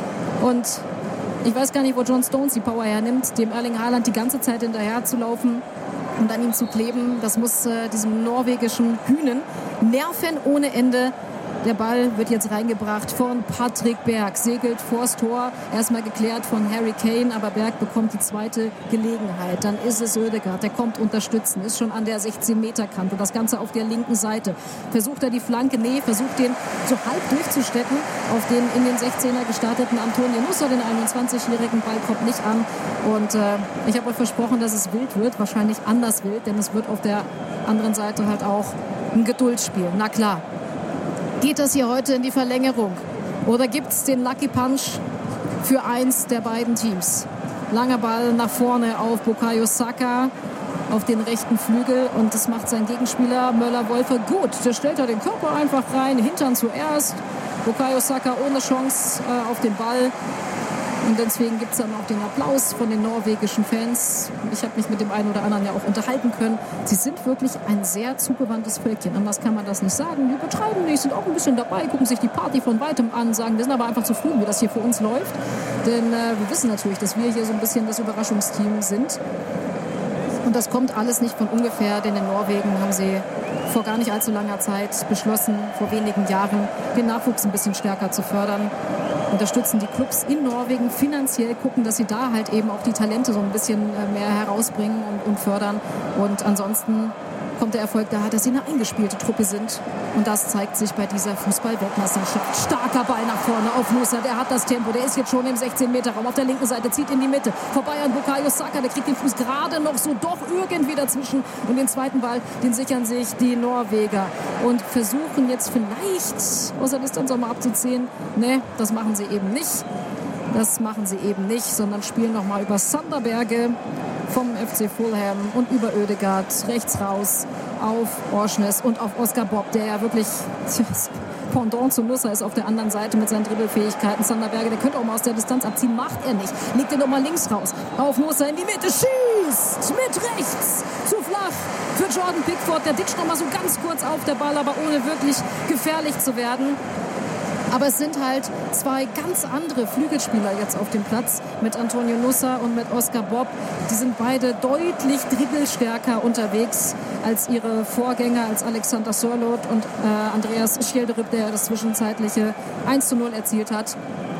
Und ich weiß gar nicht, wo John Stones die Power hernimmt, dem Erling Haaland die ganze Zeit hinterher zu laufen und an ihm zu kleben. Das muss äh, diesem norwegischen Hühnen nerven ohne Ende. Der Ball wird jetzt reingebracht von Patrick Berg, segelt vors Tor, erstmal geklärt von Harry Kane, aber Berg bekommt die zweite Gelegenheit. Dann ist es Oedegaard, der kommt unterstützen, ist schon an der sechzehn-Meter-Kante, das Ganze auf der linken Seite. Versucht er die Flanke? Nee, versucht den so halb durchzustecken auf den in den sechzehner gestarteten Antonio Nusa, den einundzwanzigjährigen. Ball kommt nicht an und äh, ich habe euch versprochen, dass es wild wird, wahrscheinlich anders wild, denn es wird auf der anderen Seite halt auch ein Geduldsspiel. Na klar. Geht das hier heute in die Verlängerung? Oder gibt es den Lucky Punch für eins der beiden Teams? Langer Ball nach vorne auf Bukayo Saka auf den rechten Flügel und das macht sein Gegenspieler Möller-Wolfe gut. Der stellt da den Körper einfach rein, Hintern zuerst. Bukayo Saka ohne Chance äh, auf den Ball. Und deswegen gibt es dann auch den Applaus von den norwegischen Fans. Ich habe mich mit dem einen oder anderen ja auch unterhalten können. Sie sind wirklich ein sehr zugewandtes Völkchen. Anders kann man das nicht sagen. Die übertreiben nicht, sind auch ein bisschen dabei, gucken sich die Party von weitem an, sagen, wir sind aber einfach zufrieden, wie das hier für uns läuft. Denn äh, wir wissen natürlich, dass wir hier so ein bisschen das Überraschungsteam sind. Und das kommt alles nicht von ungefähr, denn in Norwegen haben sie vor gar nicht allzu langer Zeit beschlossen, vor wenigen Jahren den Nachwuchs ein bisschen stärker zu fördern. Unterstützen die Clubs in Norwegen finanziell, gucken, dass sie da halt eben auch die Talente so ein bisschen mehr herausbringen und, und fördern. Und ansonsten kommt der Erfolg daher, dass sie eine eingespielte Truppe sind. Und das zeigt sich bei dieser Fußball-Weltmeisterschaft. Starker Ball nach vorne auf Nusa, der hat das Tempo, der ist jetzt schon im sechzehn-Meter-Raum. Auf der linken Seite zieht in die Mitte. Vorbei an Bukayo Saka, der kriegt den Fuß gerade noch so doch irgendwie dazwischen. Und den zweiten Ball, den sichern sich die Norweger. Und versuchen jetzt vielleicht aus der Distanz auch mal abzuziehen. Ne, das machen sie eben nicht. Das machen sie eben nicht, sondern spielen nochmal über Sander Berge vom F C Fulham und über Oedegaard rechts raus auf Orsnes und auf Oskar Bob, der ja wirklich Pendant zu Nusa ist auf der anderen Seite mit seinen Dribbelfähigkeiten. Sander Berge, der könnte auch mal aus der Distanz abziehen, macht er nicht. Legt den nochmal links raus auf Nusa in die Mitte, schießt mit rechts zu flach für Jordan Pickford. Der ditcht nochmal so ganz kurz auf der Ball, aber ohne wirklich gefährlich zu werden. Aber es sind halt zwei ganz andere Flügelspieler jetzt auf dem Platz mit Antonio Nusa und mit Oskar Bob. Die sind beide deutlich dribbelstärker unterwegs als ihre Vorgänger, als Alexander Sørloth und äh, Andreas Schjelderup, der das zwischenzeitliche eins zu null erzielt hat.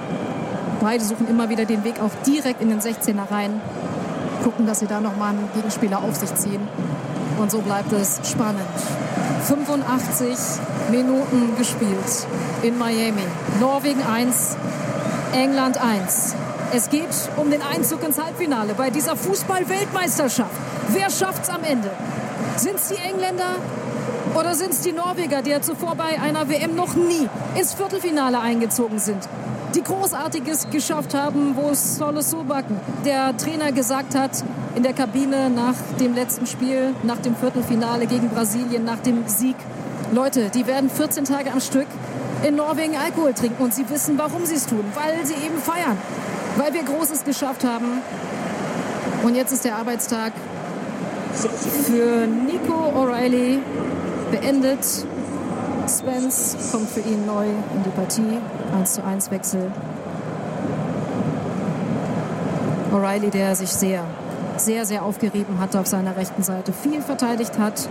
Beide suchen immer wieder den Weg auch direkt in den sechzehner rein. Gucken, dass sie da nochmal einen Gegenspieler auf sich ziehen. Und so bleibt es spannend. fünfundachtzig Minuten gespielt in Miami. Norwegen eins, England eins. Es geht um den Einzug ins Halbfinale bei dieser Fußball-Weltmeisterschaft. Wer schafft's am Ende? Sind's die Engländer oder sind's die Norweger, die ja zuvor bei einer W M noch nie ins Viertelfinale eingezogen sind? Die Großartiges geschafft haben, wo Ståle Solbakken, der Trainer, gesagt hat in der Kabine nach dem letzten Spiel, nach dem Viertelfinale gegen Brasilien, nach dem Sieg: Leute, die werden vierzehn Tage am Stück in Norwegen Alkohol trinken und sie wissen, warum sie es tun, weil sie eben feiern, weil wir Großes geschafft haben. Und jetzt ist der Arbeitstag für Nico O'Reilly beendet. Spence kommt für ihn neu in die Partie. eins zu eins Wechsel. O'Reilly, der sich sehr, sehr, sehr aufgerieben hat auf seiner rechten Seite, viel verteidigt hat.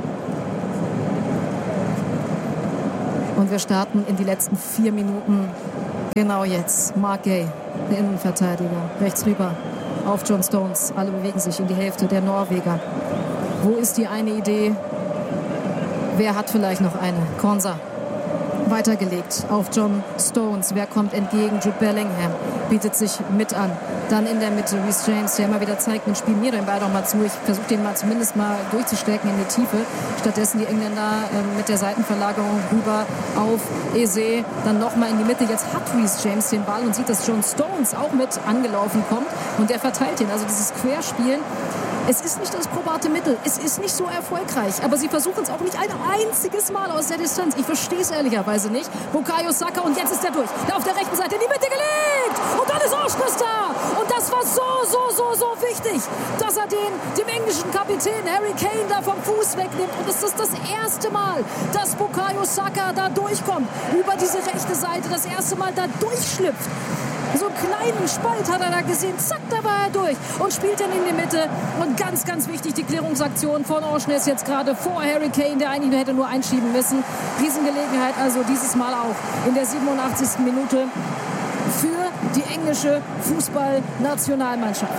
Und wir starten in die letzten vier Minuten. Genau jetzt. Mark Gay, der Innenverteidiger, rechts rüber auf John Stones. Alle bewegen sich in die Hälfte der Norweger. Wo ist die eine Idee? Wer hat vielleicht noch eine? Konsa. Weitergelegt auf John Stones. Wer kommt entgegen? Jude Bellingham bietet sich mit an. Dann in der Mitte Reece James, der immer wieder zeigt, man spielt mir den Ball doch mal zu. Ich versuche den mal zumindest mal durchzustecken in die Tiefe. Stattdessen die Engländer äh, mit der Seitenverlagerung rüber auf Eze. Dann nochmal in die Mitte. Jetzt hat Reece James den Ball und sieht, dass John Stones auch mit angelaufen kommt. Und der verteilt ihn. Also dieses Querspielen. Es ist nicht das probate Mittel. Es ist nicht so erfolgreich. Aber sie versuchen es auch nicht ein einziges Mal aus der Distanz. Ich verstehe es ehrlicherweise nicht. Bukayo Saka, und jetzt ist er durch. Da auf der rechten Seite in die Mitte gelegt. Und dann ist Orsnes da. Und das war so, so, so, so wichtig, dass er den, dem englischen Kapitän Harry Kane da vom Fuß wegnimmt. Und es ist das erste Mal, dass Bukayo Saka da durchkommt. Über diese rechte Seite. Das erste Mal da durchschlüpft. So einen kleinen Spalt hat er da gesehen. Zack, da war er durch und spielt dann in die Mitte. Und ganz, ganz wichtig, die Klärungsaktion von Orsnes jetzt gerade vor Harry Kane, der eigentlich hätte nur einschieben müssen. Riesengelegenheit also dieses Mal auch in der siebenundachtzigsten Minute für die englische Fußballnationalmannschaft.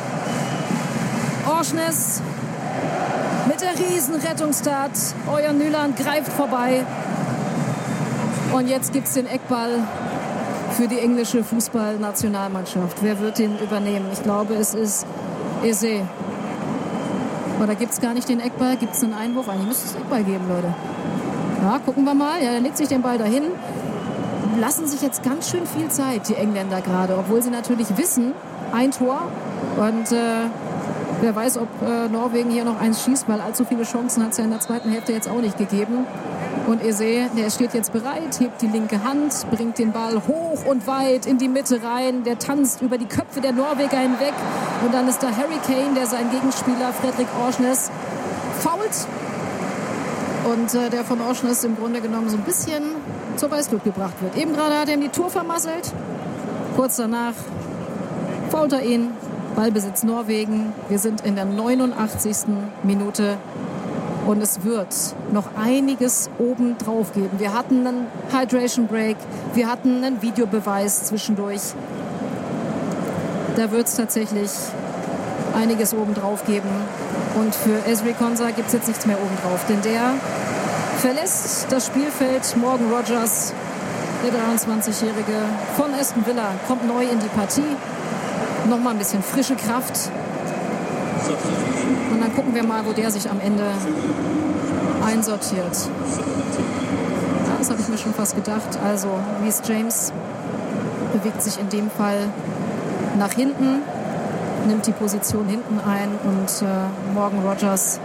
Orsnes mit der Riesenrettungstat. Euer Nyland greift vorbei. Und jetzt gibt es den Eckball für die englische Fußballnationalmannschaft. Wer wird den übernehmen? Ich glaube, es ist Eze. Oder gibt es gar nicht den Eckball? Gibt es einen Einwurf? Eigentlich müsste es Eckball geben, Leute. Ja, gucken wir mal. Ja, er legt sich den Ball dahin. Lassen sich jetzt ganz schön viel Zeit, die Engländer gerade. Obwohl sie natürlich wissen, ein Tor. Und äh, wer weiß, ob äh, Norwegen hier noch eins schießt, weil allzu viele Chancen hat es ja in der zweiten Hälfte jetzt auch nicht gegeben. Und Eze, der steht jetzt bereit, hebt die linke Hand, bringt den Ball hoch und weit in die Mitte rein. Der tanzt über die Köpfe der Norweger hinweg. Und dann ist da Harry Kane, der seinen Gegenspieler Fredrik Orsnes fault. Und äh, der von Orsnes im Grunde genommen so ein bisschen zur Weißglut gebracht wird. Eben gerade hat er ihm die Tour vermasselt. Kurz danach fault er ihn. Ballbesitz Norwegen. Wir sind in der neunundachtzigsten Minute. Und es wird noch einiges oben drauf geben. Wir hatten einen Hydration Break, wir hatten einen Videobeweis zwischendurch. Da wird es tatsächlich einiges oben drauf geben. Und für Ezri Konsa gibt es jetzt nichts mehr oben drauf. Denn der verlässt das Spielfeld. Morgan Rogers, der dreiundzwanzigjährige von Aston Villa, kommt neu in die Partie. Nochmal ein bisschen frische Kraft. Und dann gucken wir mal, wo der sich am Ende einsortiert. Ja, das habe ich mir schon fast gedacht. Also Reece James bewegt sich in dem Fall nach hinten, nimmt die Position hinten ein und äh, Morgan Rogers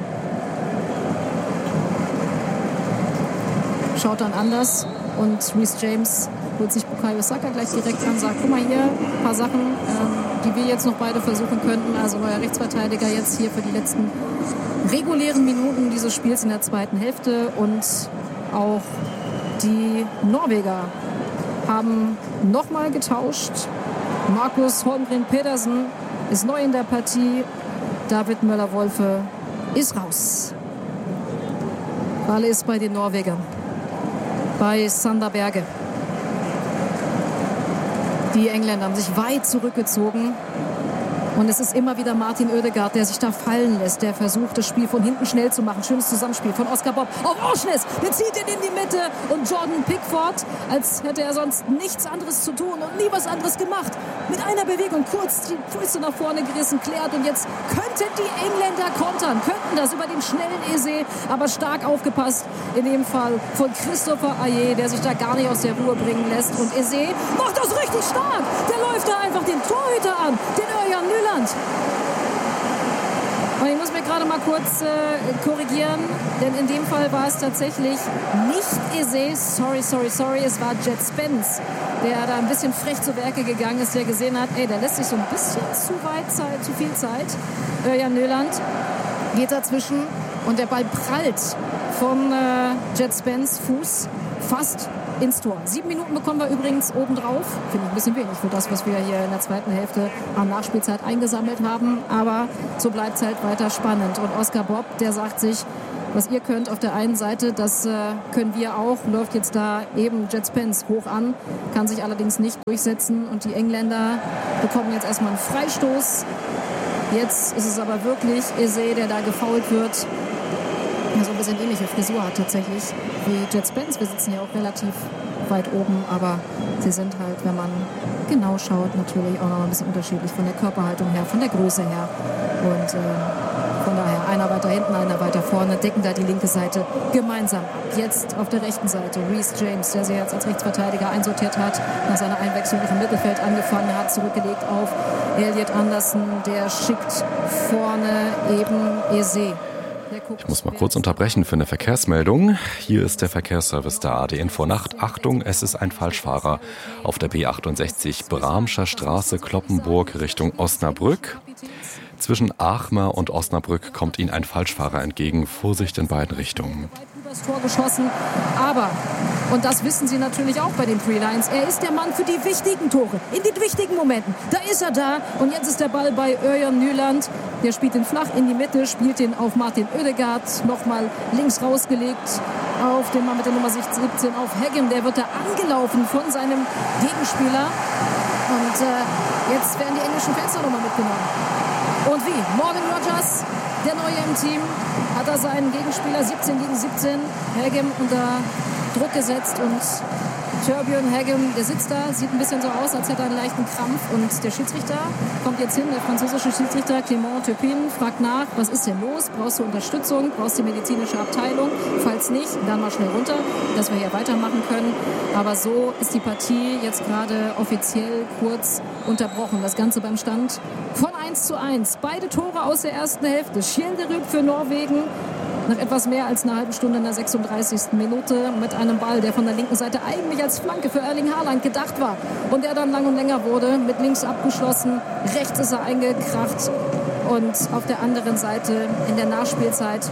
schaut dann anders und Reece James holt sich Bukayo Saka gleich direkt an, sagt, guck mal hier, ein paar Sachen, ähm, die wir jetzt noch beide versuchen könnten. Also neuer Rechtsverteidiger jetzt hier für die letzten regulären Minuten dieses Spiels in der zweiten Hälfte. Und auch die Norweger haben nochmal getauscht. Markus Holmgren Pedersen ist neu in der Partie. David Möller-Wolfe ist raus. Ball ist bei den Norwegern. Bei Sander Berge. Die Engländer haben sich weit zurückgezogen. Und es ist immer wieder Martin Oedegaard, der sich da fallen lässt, der versucht, das Spiel von hinten schnell zu machen. Schönes Zusammenspiel von Oscar Bob auf Orsnes. Der zieht ihn in die Mitte und Jordan Pickford, als hätte er sonst nichts anderes zu tun und nie was anderes gemacht. Mit einer Bewegung kurz die Füße nach vorne gerissen, klärt und jetzt könnten die Engländer kontern, könnten das über den schnellen Eze, aber stark aufgepasst in dem Fall von Christopher Ajer, der sich da gar nicht aus der Ruhe bringen lässt. Und Eze macht das richtig stark. Der läuft da einfach den Torhüter an, den Örjan Nyland. Und ich muss mir gerade mal kurz äh, korrigieren, denn in dem Fall war es tatsächlich nicht Eze, sorry, sorry, sorry, es war Jet Spence, der da ein bisschen frech zu Werke gegangen ist, der gesehen hat, ey, da lässt sich so ein bisschen zu weit Zeit, zu viel Zeit. Örjan Nyland geht dazwischen und der Ball prallt von äh, Jet Spence Fuß fast ins Tor. Sieben Minuten bekommen wir übrigens obendrauf. Finde ich ein bisschen wenig für das, was wir hier in der zweiten Hälfte an Nachspielzeit eingesammelt haben. Aber so bleibt es halt weiter spannend. Und Oscar Bob, der sagt sich, was ihr könnt auf der einen Seite, das äh, können wir auch. Läuft jetzt da eben Jet Spence hoch an, kann sich allerdings nicht durchsetzen. Und die Engländer bekommen jetzt erstmal einen Freistoß. Jetzt ist es aber wirklich Eze, der da gefoult wird. Ja, so ein bisschen ähnliche Frisur hat tatsächlich wie Jet Spence. Wir sitzen ja auch relativ weit oben, aber sie sind halt, wenn man genau schaut, natürlich auch noch ein bisschen unterschiedlich von der Körperhaltung her, von der Größe her. Und äh, von daher einer weiter hinten, einer weiter vorne, decken da die linke Seite gemeinsam ab. Jetzt auf der rechten Seite Reece James, der sich jetzt als Rechtsverteidiger einsortiert hat, nach seiner Einwechslung im Mittelfeld angefangen hat, zurückgelegt auf Elliot Anderson, der schickt vorne eben Eze. Ich muss mal kurz unterbrechen für eine Verkehrsmeldung. Hier ist der Verkehrsservice der A D Info Nacht. Achtung, es ist ein Falschfahrer auf der B achtundsechzig Bramscher Straße Kloppenburg Richtung Osnabrück. Zwischen Aachmer und Osnabrück kommt Ihnen ein Falschfahrer entgegen. Vorsicht in beiden Richtungen. Das Tor geschossen, aber, und das wissen Sie natürlich auch bei den Freelines, er ist der Mann für die wichtigen Tore, in den wichtigen Momenten. Da ist er da und jetzt ist der Ball bei Örjan Nyland. Der spielt ihn flach in die Mitte, spielt ihn auf Martin Oedegaard, nochmal links rausgelegt auf den Mann mit der Nummer siebzehn, auf Haggem. Der wird da angelaufen von seinem Gegenspieler und äh, jetzt werden die englischen Fans nochmal mitgenommen. Und wie? Morgan Rogers, der Neue im Team, hat er seinen Gegenspieler siebzehn gegen siebzehn, Haggem, unter Druck gesetzt und Torbjörn Haggem, der sitzt da, sieht ein bisschen so aus, als hätte er einen leichten Krampf und der Schiedsrichter kommt jetzt hin, der französische Schiedsrichter Clément Turpin fragt nach, was ist denn los, brauchst du Unterstützung, brauchst du die medizinische Abteilung, falls nicht, dann mal schnell runter, dass wir hier weitermachen können, aber so ist die Partie jetzt gerade offiziell kurz unterbrochen, das Ganze beim Stand von eins zu eins, beide Tore aus der ersten Hälfte, Schjelderup für Norwegen, nach etwas mehr als einer halben Stunde in der sechsunddreißigsten Minute mit einem Ball, der von der linken Seite eigentlich als Flanke für Erling Haaland gedacht war und der dann lang und länger wurde, mit links abgeschlossen, rechts ist er eingekracht und auf der anderen Seite in der Nachspielzeit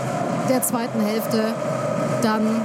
der zweiten Hälfte dann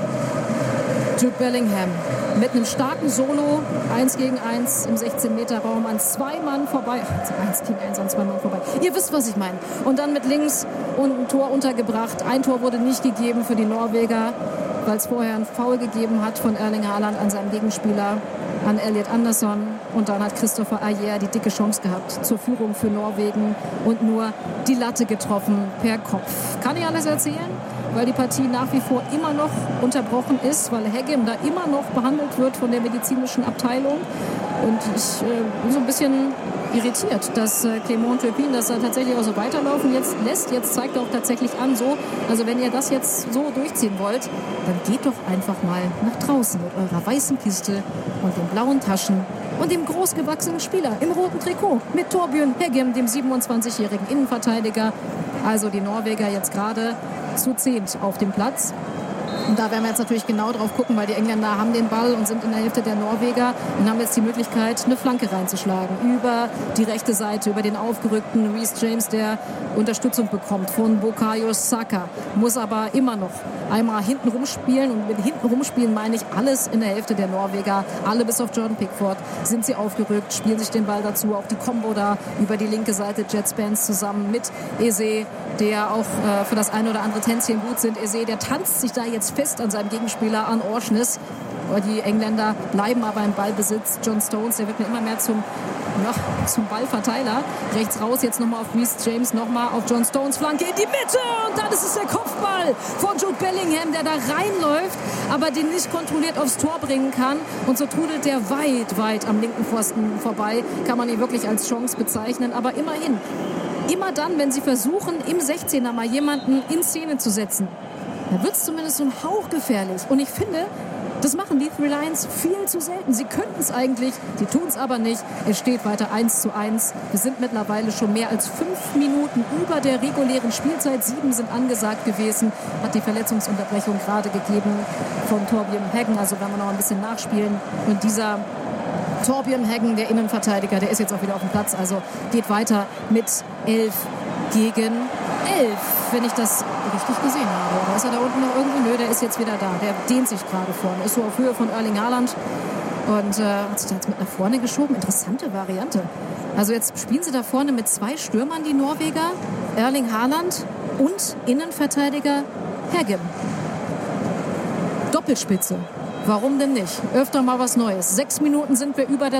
Jude Bellingham mit einem starken Solo, eins gegen eins im sechzehn-Meter-Raum an zwei Mann vorbei. eins gegen eins an zwei Mann vorbei. Ihr wisst, was ich meine. Und dann mit links und ein Tor untergebracht. Ein Tor wurde nicht gegeben für die Norweger, weil es vorher ein Foul gegeben hat von Erling Haaland an seinem Gegenspieler, an Elliot Anderson. Und dann hat Christopher Ajer die dicke Chance gehabt zur Führung für Norwegen und nur die Latte getroffen per Kopf. Kann ich alles erzählen? Weil die Partie nach wie vor immer noch unterbrochen ist, weil Haggem da immer noch behandelt wird von der medizinischen Abteilung. Und ich äh, bin so ein bisschen irritiert, dass äh, Clément Turpin das da tatsächlich auch so weiterlaufen jetzt lässt. Jetzt zeigt er auch tatsächlich an, so, also wenn ihr das jetzt so durchziehen wollt, dann geht doch einfach mal nach draußen mit eurer weißen Kiste und den blauen Taschen und dem großgewachsenen Spieler im roten Trikot mit Torbjörn Haggem, dem siebenundzwanzigjährigen Innenverteidiger. Also die Norweger jetzt gerade zu zehnt auf dem Platz. Und da werden wir jetzt natürlich genau drauf gucken, weil die Engländer haben den Ball und sind in der Hälfte der Norweger und haben jetzt die Möglichkeit, eine Flanke reinzuschlagen. Über die rechte Seite, über den aufgerückten Reece James, der Unterstützung bekommt von Bukayo Saka. Muss aber immer noch einmal hinten rumspielen. Und mit hinten rumspielen meine ich alles in der Hälfte der Norweger. Alle bis auf Jordan Pickford sind sie aufgerückt, spielen sich den Ball dazu. Auch die Combo da über die linke Seite, Jet Spence zusammen mit Eze, der auch äh, für das eine oder andere Tänzchen gut sind. Eze, der tanzt sich da jetzt fest an seinem Gegenspieler, an Orsnes. Die Engländer bleiben aber im Ballbesitz. John Stones, der wird mir immer mehr zum, ja, zum Ballverteiler. Rechts raus, jetzt nochmal auf Reece James, nochmal auf John Stones Flanke in die Mitte. Und dann ist es der Kopfball von Jude Bellingham, der da reinläuft, aber den nicht kontrolliert aufs Tor bringen kann. Und so trudelt der weit, weit am linken Pfosten vorbei. Kann man ihn wirklich als Chance bezeichnen. Aber immerhin, immer dann, wenn sie versuchen, im sechzehner mal jemanden in Szene zu setzen, da wird es zumindest so ein Hauch gefährlich. Und ich finde, das machen die Three Lions viel zu selten. Sie könnten es eigentlich, sie tun es aber nicht. Es steht weiter eins zu eins. Wir sind mittlerweile schon mehr als fünf Minuten über der regulären Spielzeit. Sieben sind angesagt gewesen. Hat die Verletzungsunterbrechung gerade gegeben von Torbjörn Heggen. Also werden wir noch ein bisschen nachspielen. Und dieser Torbjörn Heggen, der Innenverteidiger, der ist jetzt auch wieder auf dem Platz. Also geht weiter mit elf gegen elf, wenn ich das richtig gesehen habe. Oder ist er da unten noch irgendwo? Nö, der ist jetzt wieder da. Der dehnt sich gerade vorne. Ist so auf Höhe von Erling Haaland. Und äh, hat sich da jetzt mit nach vorne geschoben. Interessante Variante. Also jetzt spielen sie da vorne mit zwei Stürmern, die Norweger. Erling Haaland und Innenverteidiger Heggen. Doppelspitze. Warum denn nicht? Öfter mal was Neues. Sechs Minuten sind wir über der